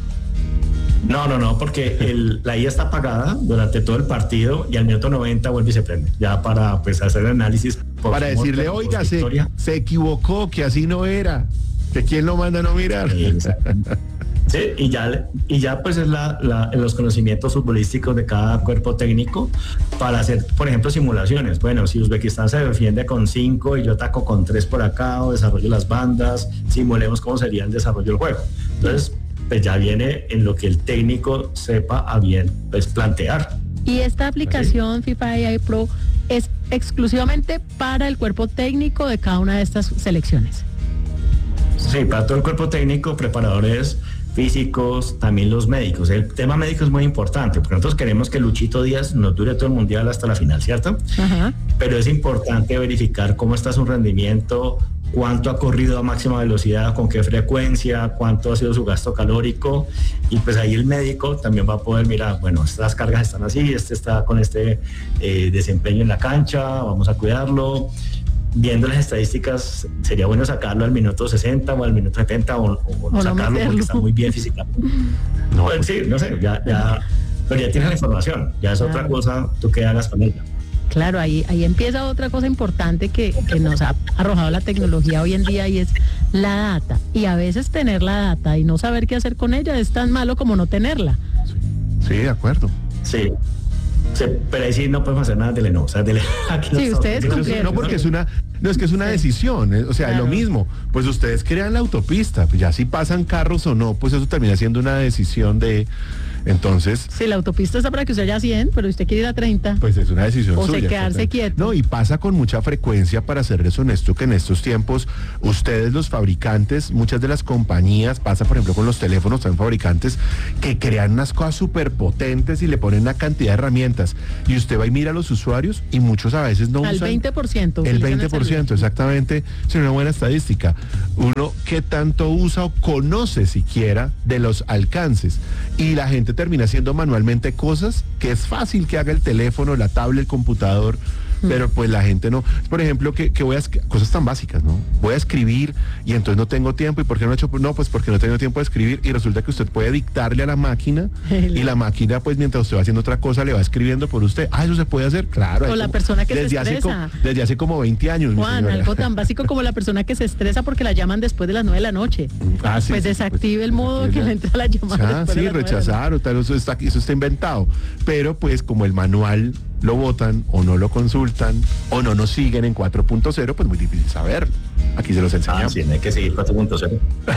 No, no, no, porque el, la I A está apagada durante todo el partido y al minuto noventa vuelve y se prende. Ya para pues hacer el análisis. Para decirle, oiga, se, se equivocó, que así no era. Que quién lo manda a no mirar. Sí, y ya, y ya pues es la, la, los conocimientos futbolísticos de cada cuerpo técnico para hacer, por ejemplo, simulaciones. Bueno, si Uzbekistán se defiende con cinco y yo ataco con tres por acá o desarrollo las bandas, simulemos cómo sería el desarrollo del juego. Entonces, pues ya viene en lo que el técnico sepa a bien pues, plantear. Y esta aplicación ¿sí? FIFA A I Pro es exclusivamente para el cuerpo técnico de cada una de estas selecciones. Sí, para todo el cuerpo técnico, preparadores físicos, también los médicos. El tema médico es muy importante, porque nosotros queremos que Luchito Díaz nos dure todo el mundial hasta la final, ¿cierto? Ajá. Pero es importante verificar cómo está su rendimiento, cuánto ha corrido a máxima velocidad, con qué frecuencia, cuánto ha sido su gasto calórico, y pues ahí el médico también va a poder mirar, bueno, estas cargas están así, este está con este eh, desempeño en la cancha, vamos a cuidarlo. Viendo las estadísticas, sería bueno sacarlo al minuto sesenta o al minuto setenta o, o no o sacarlo no porque está muy bien físicamente. No, pues, sí, no sé, ya, ya, pero ya tienes la información, ya es claro. Otra cosa, tú qué hagas con ella. Claro, ahí, ahí empieza otra cosa importante que, que nos ha arrojado la tecnología hoy en día y es la data. Y a veces tener la data y no saber qué hacer con ella es tan malo como no tenerla. Sí, sí de acuerdo. Sí. Sí, pero ahí sí no podemos hacer nada de Lenovo. O sea, de, sí, ustedes no, no, porque es una, No, es que es una sí. decisión, o sea, claro. es lo mismo. Pues ustedes crean la autopista, pues ya si pasan carros o no, pues eso termina siendo una decisión de... Entonces... Sí, la autopista está para que usted haya cien, pero usted quiere ir a treinta. Pues es una decisión o suya. O se quedarse quieto. No, y pasa con mucha frecuencia, para serles honesto, que en estos tiempos, ustedes los fabricantes, muchas de las compañías, pasa por ejemplo con los teléfonos, también fabricantes, que crean unas cosas súper potentes y le ponen una cantidad de herramientas. Y usted va y mira a los usuarios y muchos a veces no Al usan... veinte por ciento. El veinte por ciento, exactamente. Es una buena estadística. Uno, ¿qué tanto usa o conoce siquiera de los alcances? Y la gente termina haciendo manualmente cosas que es fácil que haga el teléfono, la tablet, el computador, mm. pero pues la gente no. Por ejemplo, que, que voy a, cosas tan básicas, ¿no? Voy a escribir y entonces no tengo tiempo. ¿Y por qué no he hecho? No, pues porque no tengo tiempo de escribir, y resulta que usted puede dictarle a la máquina y la máquina, pues mientras usted va haciendo otra cosa, le va escribiendo por usted. Ah, eso se puede hacer, claro. O la como, persona que desde se hace estresa. Como, desde hace como veinte años. Juan, algo tan básico como la persona que se estresa porque la llaman después de las nueve de la noche. Ah, sí, pues sí, desactive pues, el modo que le entra la llamada. Ah, sí, de rechazar o tal, eso está, eso está inventado. Pero pues como el manual lo votan o no lo consultan o no nos siguen en cuatro punto cero, pues muy difícil saberlo. Aquí se los enseñamos. Ah, sí, no hay que seguir cuatro punto cero.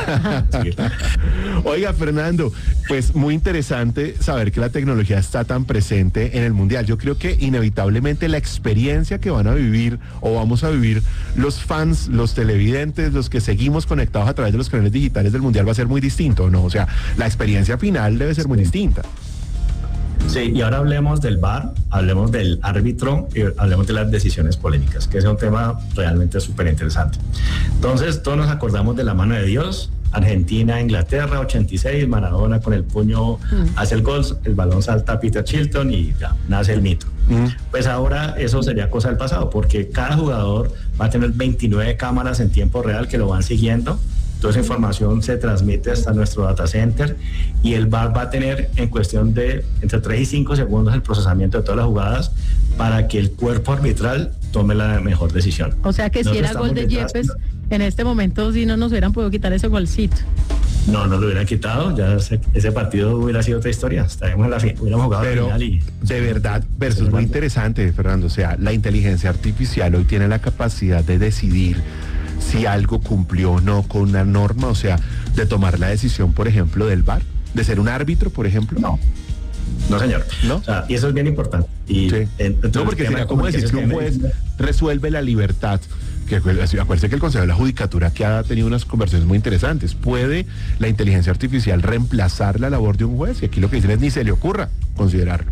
Oiga, Fernando, pues muy interesante saber que la tecnología está tan presente en el Mundial. Yo creo que inevitablemente la experiencia que van a vivir o vamos a vivir los fans, los televidentes, los que seguimos conectados a través de los canales digitales del Mundial va a ser muy distinto, ¿no? O sea, la experiencia final debe ser muy distinta. Sí, y ahora hablemos del V A R, hablemos del árbitro y hablemos de las decisiones polémicas, que es un tema realmente súper interesante. Entonces, todos nos acordamos de la mano de Dios, Argentina, Inglaterra, ochenta y seis, Maradona con el puño mm. hace el gol, el balón salta a Peter Shilton y ya, nace el mito. Mm. Pues ahora eso sería cosa del pasado, porque cada jugador va a tener veintinueve cámaras en tiempo real que lo van siguiendo. Toda esa información se transmite hasta nuestro data center y el V A R va a tener en cuestión de entre tres y cinco segundos el procesamiento de todas las jugadas para que el cuerpo arbitral tome la mejor decisión. O sea que Nosotros si era gol de Yepes, en este momento sí no nos hubieran podido quitar ese golcito. No, no lo hubieran quitado, ya ese, ese partido hubiera sido otra historia, estaríamos en la fin, hubiéramos jugado Pero, la final y... de verdad, versus muy interesante, Fernando, o sea, la inteligencia artificial hoy tiene la capacidad de decidir si algo cumplió o no con una norma, o sea, de tomar la decisión, por ejemplo, del V A R, de ser un árbitro, por ejemplo. No, no señor. ¿No? O sea, y eso es bien importante. Y sí. entonces, no, porque sería como decir que un juez resuelve la libertad. Que acuérdense que el Consejo de la Judicatura que ha tenido unas conversaciones muy interesantes. ¿Puede la inteligencia artificial reemplazar la labor de un juez? Y aquí lo que dicen es ni se le ocurra considerarlo.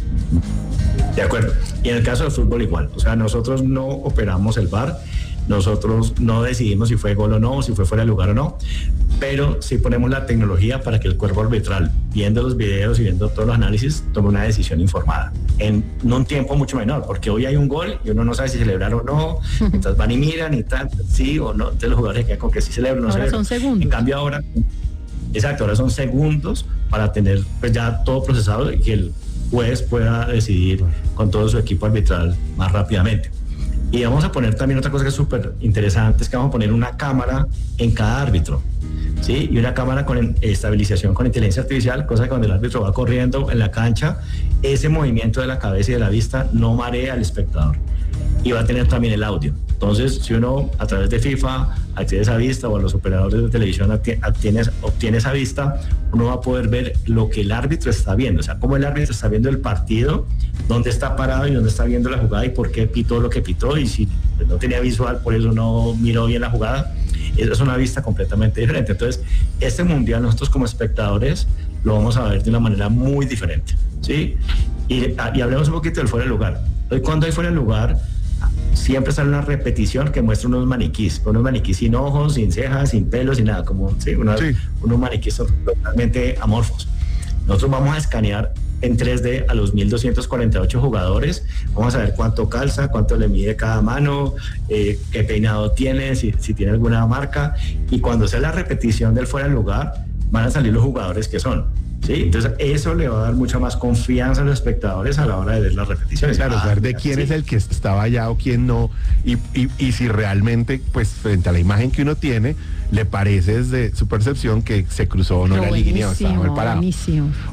De acuerdo. Y en el caso del fútbol igual. O sea, nosotros no operamos el V A R. Nosotros no decidimos si fue gol o no, si fue fuera de lugar o no, pero sí ponemos la tecnología para que el cuerpo arbitral, viendo los videos y viendo todos los análisis, tome una decisión informada, en no un tiempo mucho menor, porque hoy hay un gol y uno no sabe si celebrar o no, entonces van y miran y tal, sí o no, entonces los jugadores quedan con que sí celebran o no celebran. Ahora son segundos. En cambio ahora, exacto, ahora son segundos para tener pues ya todo procesado y que el juez pueda decidir con todo su equipo arbitral más rápidamente. Y vamos a poner también otra cosa que es súper interesante, es que vamos a poner una cámara en cada árbitro, ¿sí? Y una cámara con estabilización con inteligencia artificial, cosa que cuando el árbitro va corriendo en la cancha, ese movimiento de la cabeza y de la vista no marea al espectador. Y va a tener también el audio. Entonces, si uno a través de FIFA accede a esa vista o a los operadores de televisión obtiene, obtiene esa vista, uno va a poder ver lo que el árbitro está viendo, o sea, cómo el árbitro está viendo el partido, dónde está parado y dónde está viendo la jugada y por qué pitó lo que pitó, y si pues, no tenía visual, por eso no miró bien la jugada. Esa es una vista completamente diferente. Entonces, este mundial nosotros como espectadores lo vamos a ver de una manera muy diferente, ¿sí? Y, y hablemos un poquito del fuera de lugar. Hoy cuando hay fuera de lugar, siempre sale una repetición que muestra unos maniquís, unos maniquís sin ojos, sin cejas, sin pelos, sin nada, como ¿sí? Una, sí. unos maniquís totalmente amorfos. Nosotros vamos a escanear en tres D a los mil doscientos cuarenta y ocho jugadores, vamos a ver cuánto calza, cuánto le mide cada mano, eh, qué peinado tiene, si, si tiene alguna marca, y cuando sea la repetición del fuera de lugar, van a salir los jugadores que son. ¿Sí? Entonces eso le va a dar mucha más confianza a los espectadores a la hora de ver las repeticiones. Claro, saber de quién sí. es el que estaba allá o quién no, y, y, y si realmente, pues frente a la imagen que uno tiene, le parece desde su percepción que se cruzó o no la línea o estaba mal parado. Buenísimo.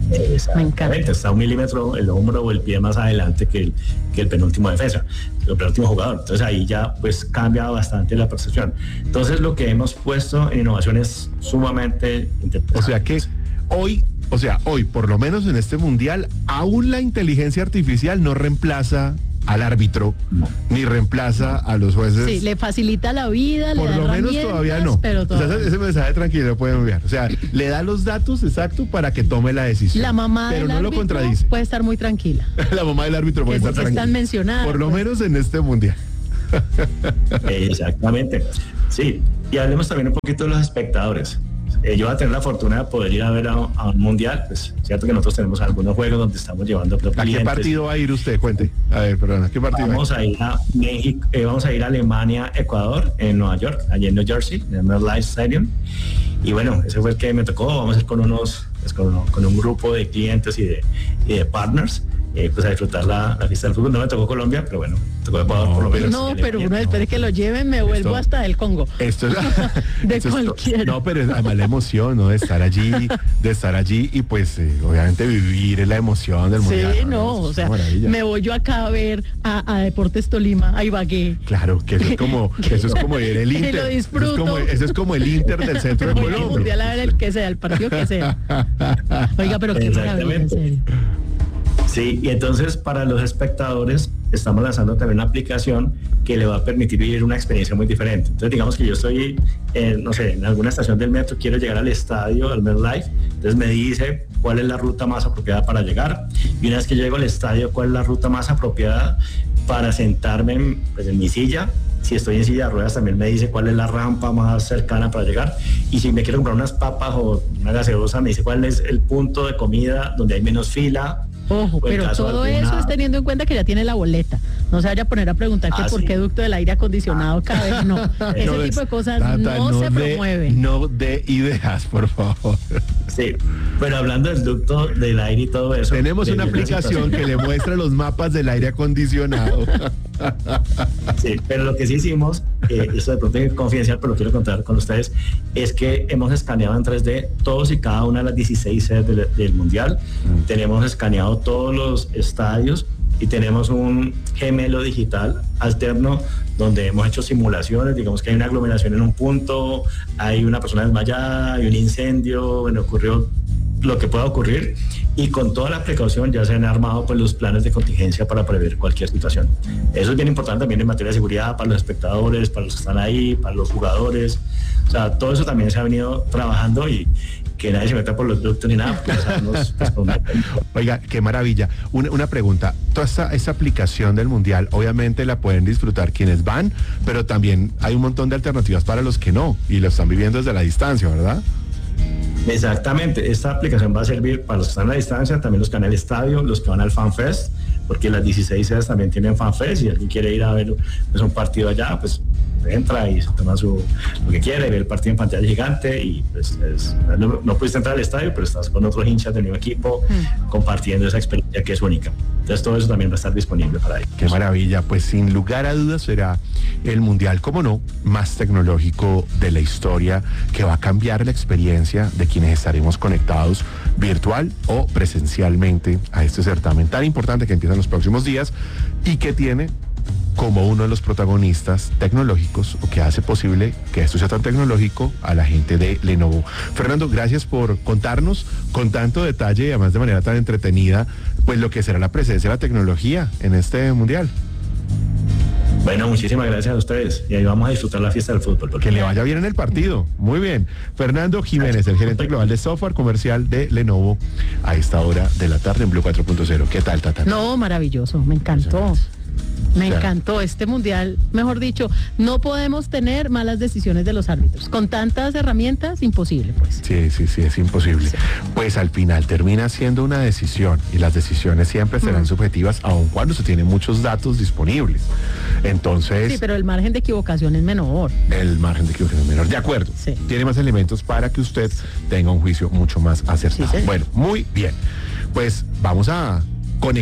Exactamente, está un milímetro el hombro o el pie más adelante que el, que el penúltimo defensa, el penúltimo jugador. Entonces ahí ya pues cambia bastante la percepción. Entonces lo que hemos puesto en innovación es sumamente interesante. O sea que hoy, o sea, hoy, por lo menos en este mundial, aún la inteligencia artificial no reemplaza al árbitro, no. ni reemplaza a los jueces. Sí, le facilita la vida, por le da lo menos todavía no. Pero todavía. O sea, ese mensaje tranquilo lo pueden enviar. O sea, le da los datos exactos para que tome la decisión. La mamá pero del no árbitro lo contradice. Puede estar muy tranquila. La mamá del árbitro puede estar tranquila. Están mencionadas. Por lo pues. menos en este mundial. Exactamente. Sí, y hablemos también un poquito de los espectadores. Eh, yo voy a tener la fortuna de poder ir a ver a, a un mundial, pues cierto que nosotros tenemos algunos juegos donde estamos llevando a clientes. ¿A qué partido va a ir usted? Cuente. A ver, perdón, ¿a qué partido vamos a ir a México, eh, vamos a ir a Alemania, Ecuador, en Nueva York, allí en New Jersey, en el MetLife Stadium. Y bueno, ese fue el que me tocó. Vamos a ir con unos, pues, con, con un grupo de clientes y de, y de partners. Eh, pues a disfrutar la, la fiesta del fútbol. No me tocó Colombia, pero bueno, tocó Ecuador no, por lo menos. No, pero uno después de que lo lleven me vuelvo esto, hasta el Congo. Esto es de esto cualquiera. Es, no, pero es además la emoción, ¿no? De estar allí, de estar allí y pues eh, obviamente vivir la emoción del mundial. Sí, no, no o sea, me voy yo acá a ver a, a Deportes Tolima, a Ibagué. Claro, que eso es como, eso es como ir el Inter. Lo disfruto. Eso es como, eso es como el Inter del centro de voy Colombia. Al mundial a ver el que sea, el partido que sea. Oiga, pero qué maravilla, en serio. Sí, y entonces para los espectadores estamos lanzando también una aplicación que le va a permitir vivir una experiencia muy diferente. Entonces digamos que yo estoy, en, no sé, en alguna estación del metro, quiero llegar al estadio, al MetLife, entonces me dice cuál es la ruta más apropiada para llegar, y una vez que llego al estadio, cuál es la ruta más apropiada para sentarme en, pues, en mi silla. Si estoy en silla de ruedas también me dice cuál es la rampa más cercana para llegar, y si me quiero comprar unas papas o una gaseosa me dice cuál es el punto de comida donde hay menos fila. Ojo, pero todo alguna... eso es teniendo en cuenta que ya tiene la boleta. No se vaya a poner a preguntar ah, que por sí. qué ducto del aire acondicionado cada vez no. Ese no, tipo de cosas tata, no, no se de, promueven. No de ideas, por favor. Sí, pero hablando del ducto del aire y todo eso. Tenemos una aplicación que le muestra los mapas del aire acondicionado. Sí, pero lo que sí hicimos, eh, esto de pronto es confidencial, pero lo quiero contar con ustedes, es que hemos escaneado en tres D todos y cada una de las dieciséis sedes del, del Mundial. Mm. Tenemos escaneado todos los estadios y tenemos un gemelo digital alterno donde hemos hecho simulaciones. Digamos que hay una aglomeración en un punto, hay una persona desmayada, hay un incendio, bueno, ocurrió lo que pueda ocurrir, y con toda la precaución ya se han armado pues los planes de contingencia para prever cualquier situación. Eso es bien importante también en materia de seguridad para los espectadores, para los que están ahí, para los jugadores. O sea, todo eso también se ha venido trabajando, y que nadie se meta por los ductos ni nada. Pues, nos, pues, Oiga, qué maravilla. Una, una pregunta, toda esta, esta aplicación del Mundial, obviamente la pueden disfrutar quienes van, pero también hay un montón de alternativas para los que no, y lo están viviendo desde la distancia, ¿verdad? Exactamente, esta aplicación va a servir para los que están a la distancia, también los que van al estadio, los que van al FanFest, porque las dieciséis sedes también tienen FanFest, y alguien quiere ir a ver pues, un partido allá, pues entra y se toma su, lo que quiere, ve el partido en pantalla gigante, y pues es, no, no pudiste entrar al estadio, pero estás con otros hinchas del mismo equipo mm. compartiendo esa experiencia que es única. Entonces todo eso también va a estar disponible para ellos. Qué maravilla, pues sin lugar a dudas será el Mundial, como no, más tecnológico de la historia, que va a cambiar la experiencia de quienes estaremos conectados virtual o presencialmente a este certamen tan importante que empieza en los próximos días y que tiene como uno de los protagonistas tecnológicos, o que hace posible que esto sea tan tecnológico, a la gente de Lenovo. Fernando, gracias por contarnos con tanto detalle y además de manera tan entretenida, pues lo que será la presencia de la tecnología en este Mundial. Bueno, muchísimas gracias a ustedes, y ahí vamos a disfrutar la fiesta del fútbol. Que le vaya bien en el partido. Muy bien. Fernando Jiménez, el gerente global de software comercial de Lenovo, a esta hora de la tarde en Blue cuatro punto cero. ¿Qué tal, Tata? No, maravilloso, me encantó. Me o sea, encantó este mundial, mejor dicho, no podemos tener malas decisiones de los árbitros. Con tantas herramientas, imposible, pues. Sí, sí, sí, es imposible. Sí. Pues al final termina siendo una decisión, y las decisiones siempre serán mm. subjetivas, aun cuando se tienen muchos datos disponibles. Entonces... Sí, pero el margen de equivocación es menor. El margen de equivocación es menor, de acuerdo. Sí. Tiene más elementos para que usted tenga un juicio mucho más acertado. Sí, sí. Bueno, muy bien. Pues vamos a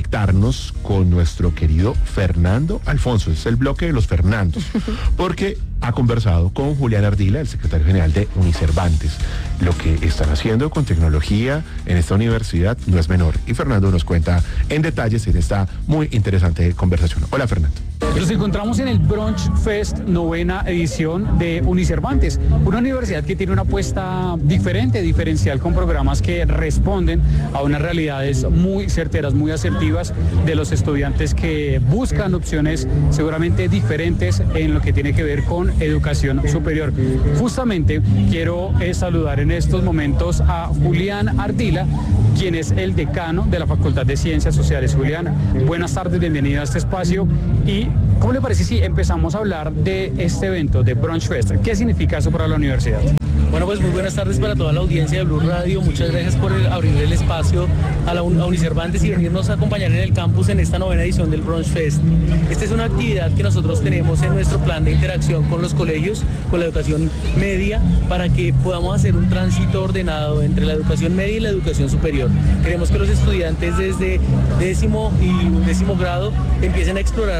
conectarnos con nuestro querido Fernando Alfonso. Es el bloque de los Fernandos, porque ha conversado con Julián Ardila, el secretario general de Unicervantes. Lo que están haciendo con tecnología en esta universidad no es menor. Y Fernando nos cuenta en detalles en esta muy interesante conversación. Hola, Fernando. Nos encontramos en el Brunch Fest, novena edición de Unicervantes, una universidad que tiene una apuesta diferente, diferencial, con programas que responden a unas realidades muy certeras, muy asertivas de los estudiantes que buscan opciones seguramente diferentes en lo que tiene que ver con educación superior. Justamente quiero eh, saludar en estos momentos a Julián Ardila, quien es el decano de la Facultad de Ciencias Sociales. Julián, buenas tardes, bienvenido a este espacio. ¿Y cómo le parece si empezamos a hablar de este evento, de Brunch Fest? ¿Qué significa eso para la universidad? Bueno, pues muy buenas tardes para toda la audiencia de Blue Radio. Muchas gracias por el, abrir el espacio a, la, a Unicervantes y venirnos a acompañar en el campus en esta novena edición del Brunch Fest. Esta es una actividad que nosotros tenemos en nuestro plan de interacción con los colegios, con la educación media, para que podamos hacer un tránsito ordenado entre la educación media y la educación superior. Queremos que los estudiantes desde décimo y décimo grado empiecen a explorar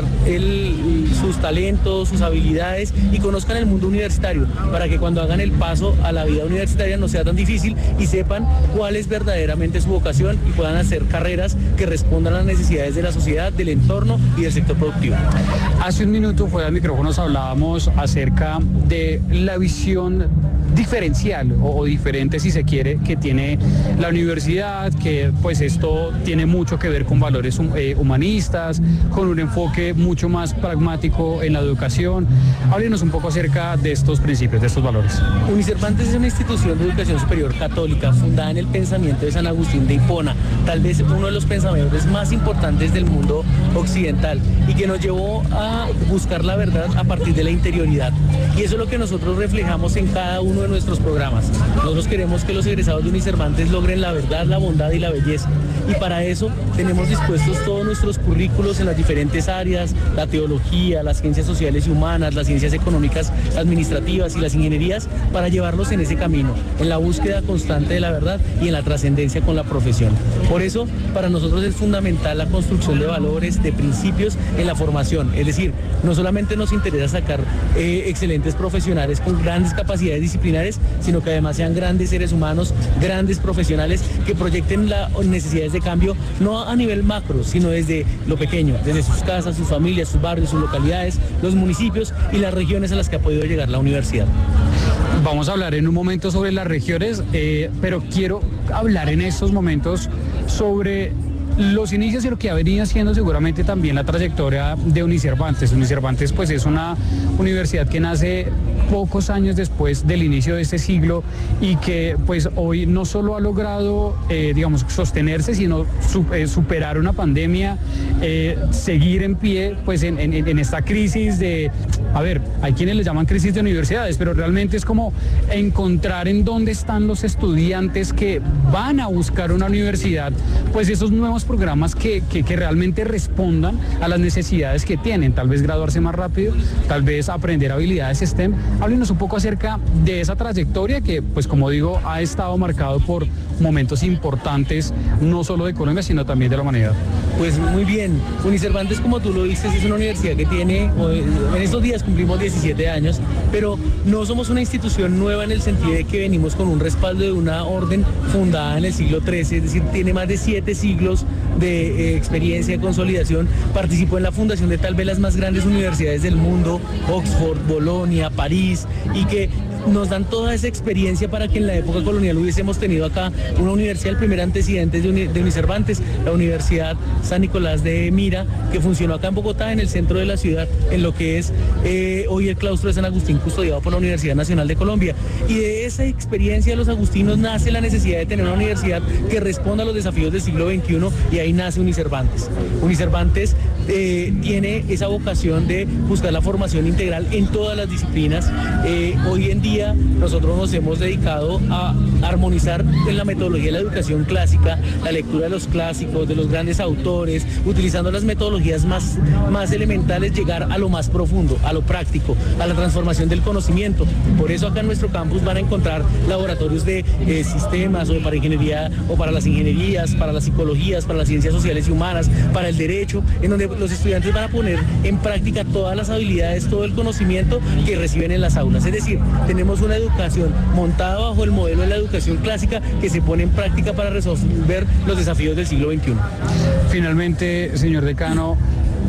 el, sus talentos, sus habilidades y conozcan el mundo universitario, para que cuando hagan el paso a la vida universitaria no sea tan difícil y sepan cuál es verdaderamente su vocación y puedan hacer carreras que respondan a las necesidades de la sociedad, del entorno y del sector productivo. Hace un minuto fuera de micrófonos hablábamos acerca de la visión diferencial o, o diferente, si se quiere, que tiene la universidad, que pues esto tiene mucho que ver con valores eh, humanistas, con un enfoque mucho más pragmático en la educación. Háblenos un poco acerca de estos principios, de estos valores. Unicervantes es una institución de educación superior católica fundada en el pensamiento de San Agustín de Hipona, tal vez uno de los pensadores más importantes del mundo occidental, y que nos llevó a buscar la verdad a partir de la interioridad. Y eso es lo que nosotros reflejamos en cada uno de nuestros programas. Nosotros queremos que los egresados de Unicervantes logren la verdad, la bondad y la belleza. Y para eso tenemos dispuestos todos nuestros currículos en las diferentes áreas, la teología, las ciencias sociales y humanas, las ciencias económicas, administrativas y las ingenierías, para llevarlos en ese camino, en la búsqueda constante de la verdad y en la trascendencia con la profesión. Por eso, para nosotros es fundamental la construcción de valores, de principios en la formación. Es decir, no solamente nos interesa sacar eh, excelentes profesionales con grandes capacidades disciplinares, sino que además sean grandes seres humanos, grandes profesionales que proyecten las necesidades de cambio no a nivel macro, sino desde lo pequeño, desde sus casas, sus familias, sus barrios, sus localidades, los municipios y las regiones a las que ha podido llegar la universidad. Vamos a hablar en un momento sobre las regiones, eh, pero quiero hablar en estos momentos sobre los inicios y lo que ha venido haciendo seguramente también la trayectoria de Unicervantes. Unicervantes pues es una universidad que nace pocos años después del inicio de este siglo y que pues hoy no solo ha logrado eh, digamos sostenerse, sino su, eh, superar una pandemia, eh, seguir en pie pues en, en, en esta crisis de, a ver, hay quienes le llaman crisis de universidades, pero realmente es como encontrar en dónde están los estudiantes que van a buscar una universidad, pues esos nuevos programas que, que, que realmente respondan a las necesidades que tienen, tal vez graduarse más rápido, tal vez aprender habilidades STEM. Háblenos un poco acerca de esa trayectoria que, pues como digo, ha estado marcado por momentos importantes, no solo de Colombia, sino también de la humanidad. Pues muy bien, Unicervantes, como tú lo dices, es una universidad que tiene, en estos días cumplimos diecisiete años, pero no somos una institución nueva en el sentido de que venimos con un respaldo de una orden fundada en el siglo trece, es decir, tiene más de siete siglos de eh, experiencia, de consolidación. Participó en la fundación de tal vez las más grandes universidades del mundo, Oxford, Bolonia, París, y que nos dan toda esa experiencia para que en la época colonial hubiésemos tenido acá una universidad, el primer antecedente de, Uni, de Unicervantes, la Universidad San Nicolás de Mira, que funcionó acá en Bogotá, en el centro de la ciudad, en lo que es eh, hoy el claustro de San Agustín, custodiado por la Universidad Nacional de Colombia. Y de esa experiencia de los agustinos nace la necesidad de tener una universidad que responda a los desafíos del siglo veintiuno, y ahí nace Unicervantes. Unicervantes eh, tiene esa vocación de buscar la formación integral en todas las disciplinas. Eh, hoy en día nosotros nos hemos dedicado a armonizar en la metodología de la educación clásica, la lectura de los clásicos, de los grandes autores, utilizando las metodologías más, más elementales, llegar a lo más profundo, a lo práctico, a la transformación del conocimiento. Por eso acá en nuestro campus van a encontrar laboratorios de eh, sistemas, o de para ingeniería, o para las ingenierías, para las psicologías, para las ciencias sociales y humanas, para el derecho, en donde los estudiantes van a poner en práctica todas las habilidades, todo el conocimiento que reciben en las aulas. Es decir, tenemos una educación montada bajo el modelo de la educación clásica que se pone en práctica para resolver los desafíos del siglo veintiuno. Finalmente, señor decano,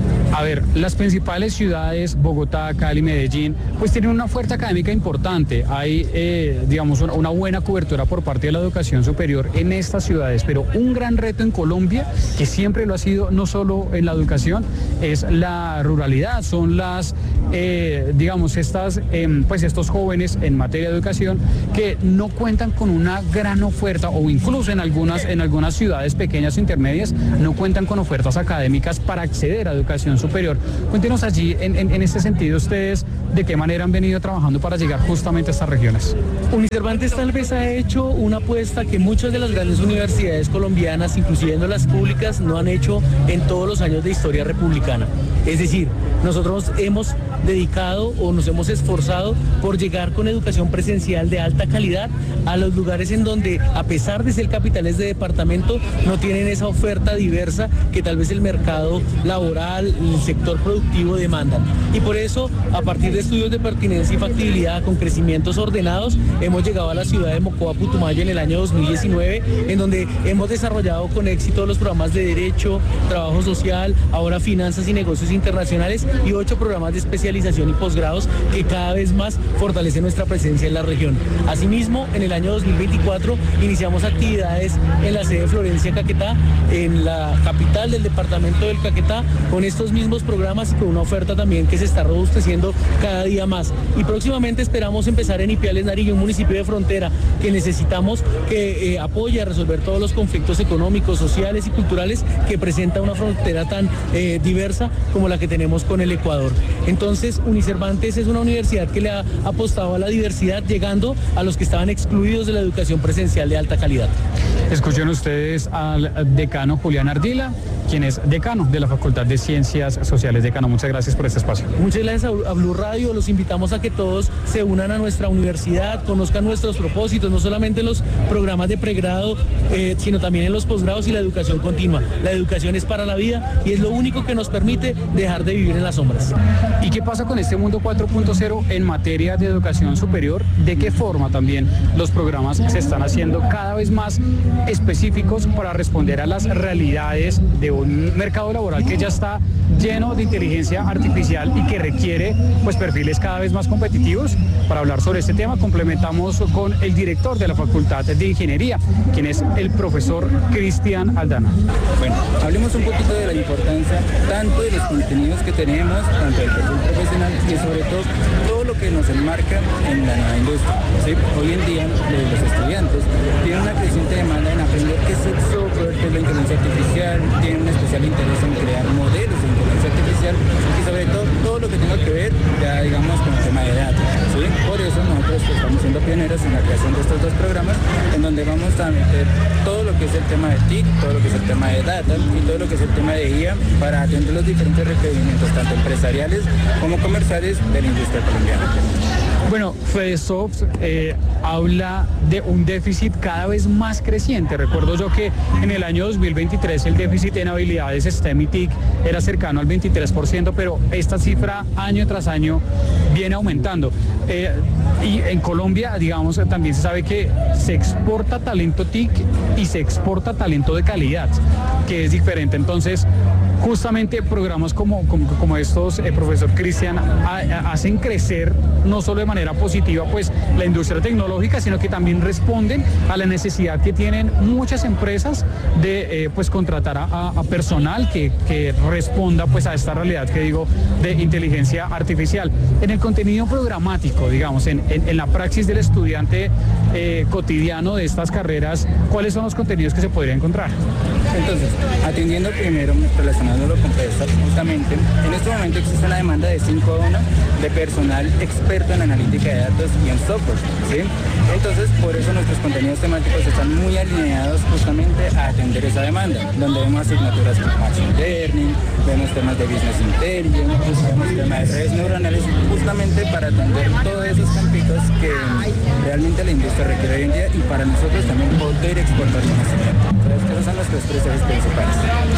a ver, las principales ciudades, Bogotá, Cali, Medellín, pues tienen una oferta académica importante. Hay, eh, digamos, una, una buena cobertura por parte de la educación superior en estas ciudades, pero un gran reto en Colombia, que siempre lo ha sido, no solo en la educación, es la ruralidad. Son las, eh, digamos, estas, eh, pues estos jóvenes en materia de educación que no cuentan con una gran oferta, o incluso en algunas, en algunas ciudades pequeñas e intermedias, no cuentan con ofertas académicas para acceder a educación superior. Cuéntenos allí, en, en, en este sentido, ustedes de qué manera han venido trabajando para llegar justamente a estas regiones. Unicervantes tal vez ha hecho una apuesta que muchas de las grandes universidades colombianas, incluyendo las públicas, no han hecho en todos los años de historia republicana. Es decir, nosotros hemos dedicado o nos hemos esforzado por llegar con educación presencial de alta calidad a los lugares en donde, a pesar de ser capitales de departamento, no tienen esa oferta diversa que tal vez el mercado laboral, el sector productivo demandan. Y por eso, a partir de estudios de pertinencia y factibilidad con crecimientos ordenados, hemos llegado a la ciudad de Mocoa, Putumayo en el año dos mil diecinueve, en donde hemos desarrollado con éxito los programas de Derecho, Trabajo Social, ahora Finanzas y Negocios Internacionales y ocho programas de especialización y posgrados que cada vez más fortalecen nuestra presencia en la región. Asimismo, en el año dos mil veinticuatro iniciamos actividades en la sede Florencia Caquetá, en la capital del departamento del Caquetá, con estos mismos programas y con una oferta también que se está robusteciendo cada día más. Y próximamente esperamos empezar en Ipiales, Nariño, un municipio de frontera que necesitamos que eh, apoye a resolver todos los conflictos económicos, sociales y culturales que presenta una frontera tan eh, diversa como la que tenemos con el Ecuador. Entonces, Unicervantes es una universidad que le ha apostado a la diversidad, llegando a los que estaban excluidos de la educación presencial de alta calidad. Escuchen ustedes al decano Julián Ardila, quien es decano de la Facultad de Ciencias Sociales. Decano, muchas gracias por este espacio. Muchas gracias a Blue Radio. Los invitamos a que todos se unan a nuestra universidad, conozcan nuestros propósitos, no solamente en los programas de pregrado, eh, sino también en los posgrados y la educación continua. La educación es para la vida y es lo único que nos permite dejar de vivir en las sombras. ¿Y qué pasa con este mundo cuatro punto cero en materia de educación superior? ¿De qué forma también los programas se están haciendo cada vez más específicos para responder a las realidades de un mercado laboral que ya está lleno de inteligencia artificial y que requiere pues perfiles cada vez más competitivos? Para hablar sobre este tema complementamos con el director de la Facultad de Ingeniería, quien es el profesor Cristian Aldana. Bueno, hablemos un poquito de la importancia tanto de los contenidos que tenemos, tanto del perfil profesional y sobre todo todo lo que nos enmarca en la nueva industria. ¿Sí? Hoy en día los estudiantes tienen una creciente demanda en aprender qué es el software, qué es la inteligencia artificial, tienen un especial interés en crear modelos de inteligencia artificial y sobre todo todo lo que tenga que ver ya digamos con el tema de datos. ¿Sí? Por eso nosotros estamos siendo pioneros en la creación de estos dos programas en donde vamos a meter todo lo que es el tema de T I C, todo lo que es el tema de data y todo lo que es el tema de I A para atender los diferentes requerimientos tanto empresariales como comerciales de la industria colombiana. Bueno, FEDESOFT eh, habla de un déficit cada vez más creciente. Recuerdo yo que en el año dos mil veintitrés el déficit en habilidades STEM y T I C era cercano al veintitrés por ciento, pero esta cifra año tras año viene aumentando. Eh, y en Colombia, digamos, también se sabe que se exporta talento T I C y se exporta talento de calidad, que es diferente. Entonces, justamente programas como, como, como estos, eh, profesor Cristian, hacen crecer no solo de manera positiva pues la industria tecnológica, sino que también responden a la necesidad que tienen muchas empresas de eh, pues contratar a, a personal que, que responda pues a esta realidad que digo de inteligencia artificial. En el contenido programático, digamos, en, en, en la praxis del estudiante eh, cotidiano de estas carreras, ¿cuáles son los contenidos que se podría encontrar? Entonces, atendiendo primero, relacionándolo con FEDESOFT, justamente, en este momento existe una demanda de cinco a uno de personal experto en analítica de datos y en software, ¿sí? Entonces, por eso nuestros contenidos temáticos están muy alineados justamente a atender esa demanda, donde vemos asignaturas como Machine Learning, vemos temas de Business Intelligence, vemos temas de redes neuronales, justamente para atender todos esos campitos que realmente la industria requiere hoy en día y para nosotros también poder exportar conocimiento. Entonces, esos son nuestros tres ejes principales.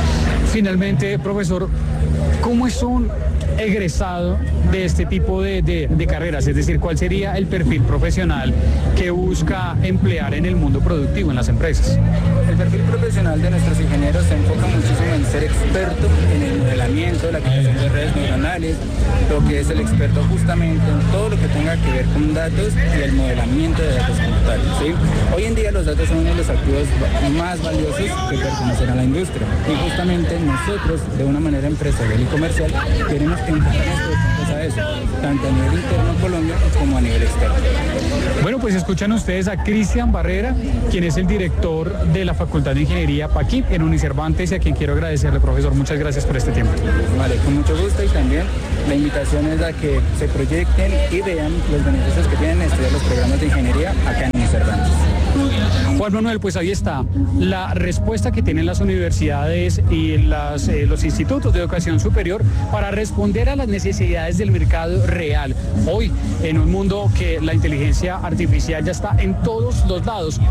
finalmente, profesor, ¿cómo es un egresado de este tipo de, de, de carreras? Es decir, ¿cuál sería el perfil profesional que busca emplear en el mundo productivo, en las empresas? El perfil profesional de nuestros ingenieros se enfoca muchísimo en ser experto en el modelamiento, la creación de redes neuronales, lo que es el experto justamente en todo lo que tenga que ver con datos y el modelamiento de datos como tal, ¿sí? Hoy en día los datos son uno de los activos más valiosos que pertenecen a la industria y justamente nosotros, de una manera empresarial y comercial, queremos enfocarnos a eso, tanto a nivel interno en Colombia como a nivel externo. Bueno, pues escuchan ustedes a Cristian Barrera, quien es el director de la Facultad de Ingeniería Paquip en Unicervantes, y a quien quiero agradecerle, profesor. Muchas gracias por este tiempo. Vale, con mucho gusto, y también la invitación es a que se proyecten y vean los beneficios que tienen estudiar los programas de ingeniería acá en Unicervantes. Juan Manuel, pues ahí está la respuesta que tienen las universidades y las, eh, los institutos de educación superior para responder a las necesidades del mercado real. Hoy, en un mundo que la inteligencia artificial ya está en todos los lados.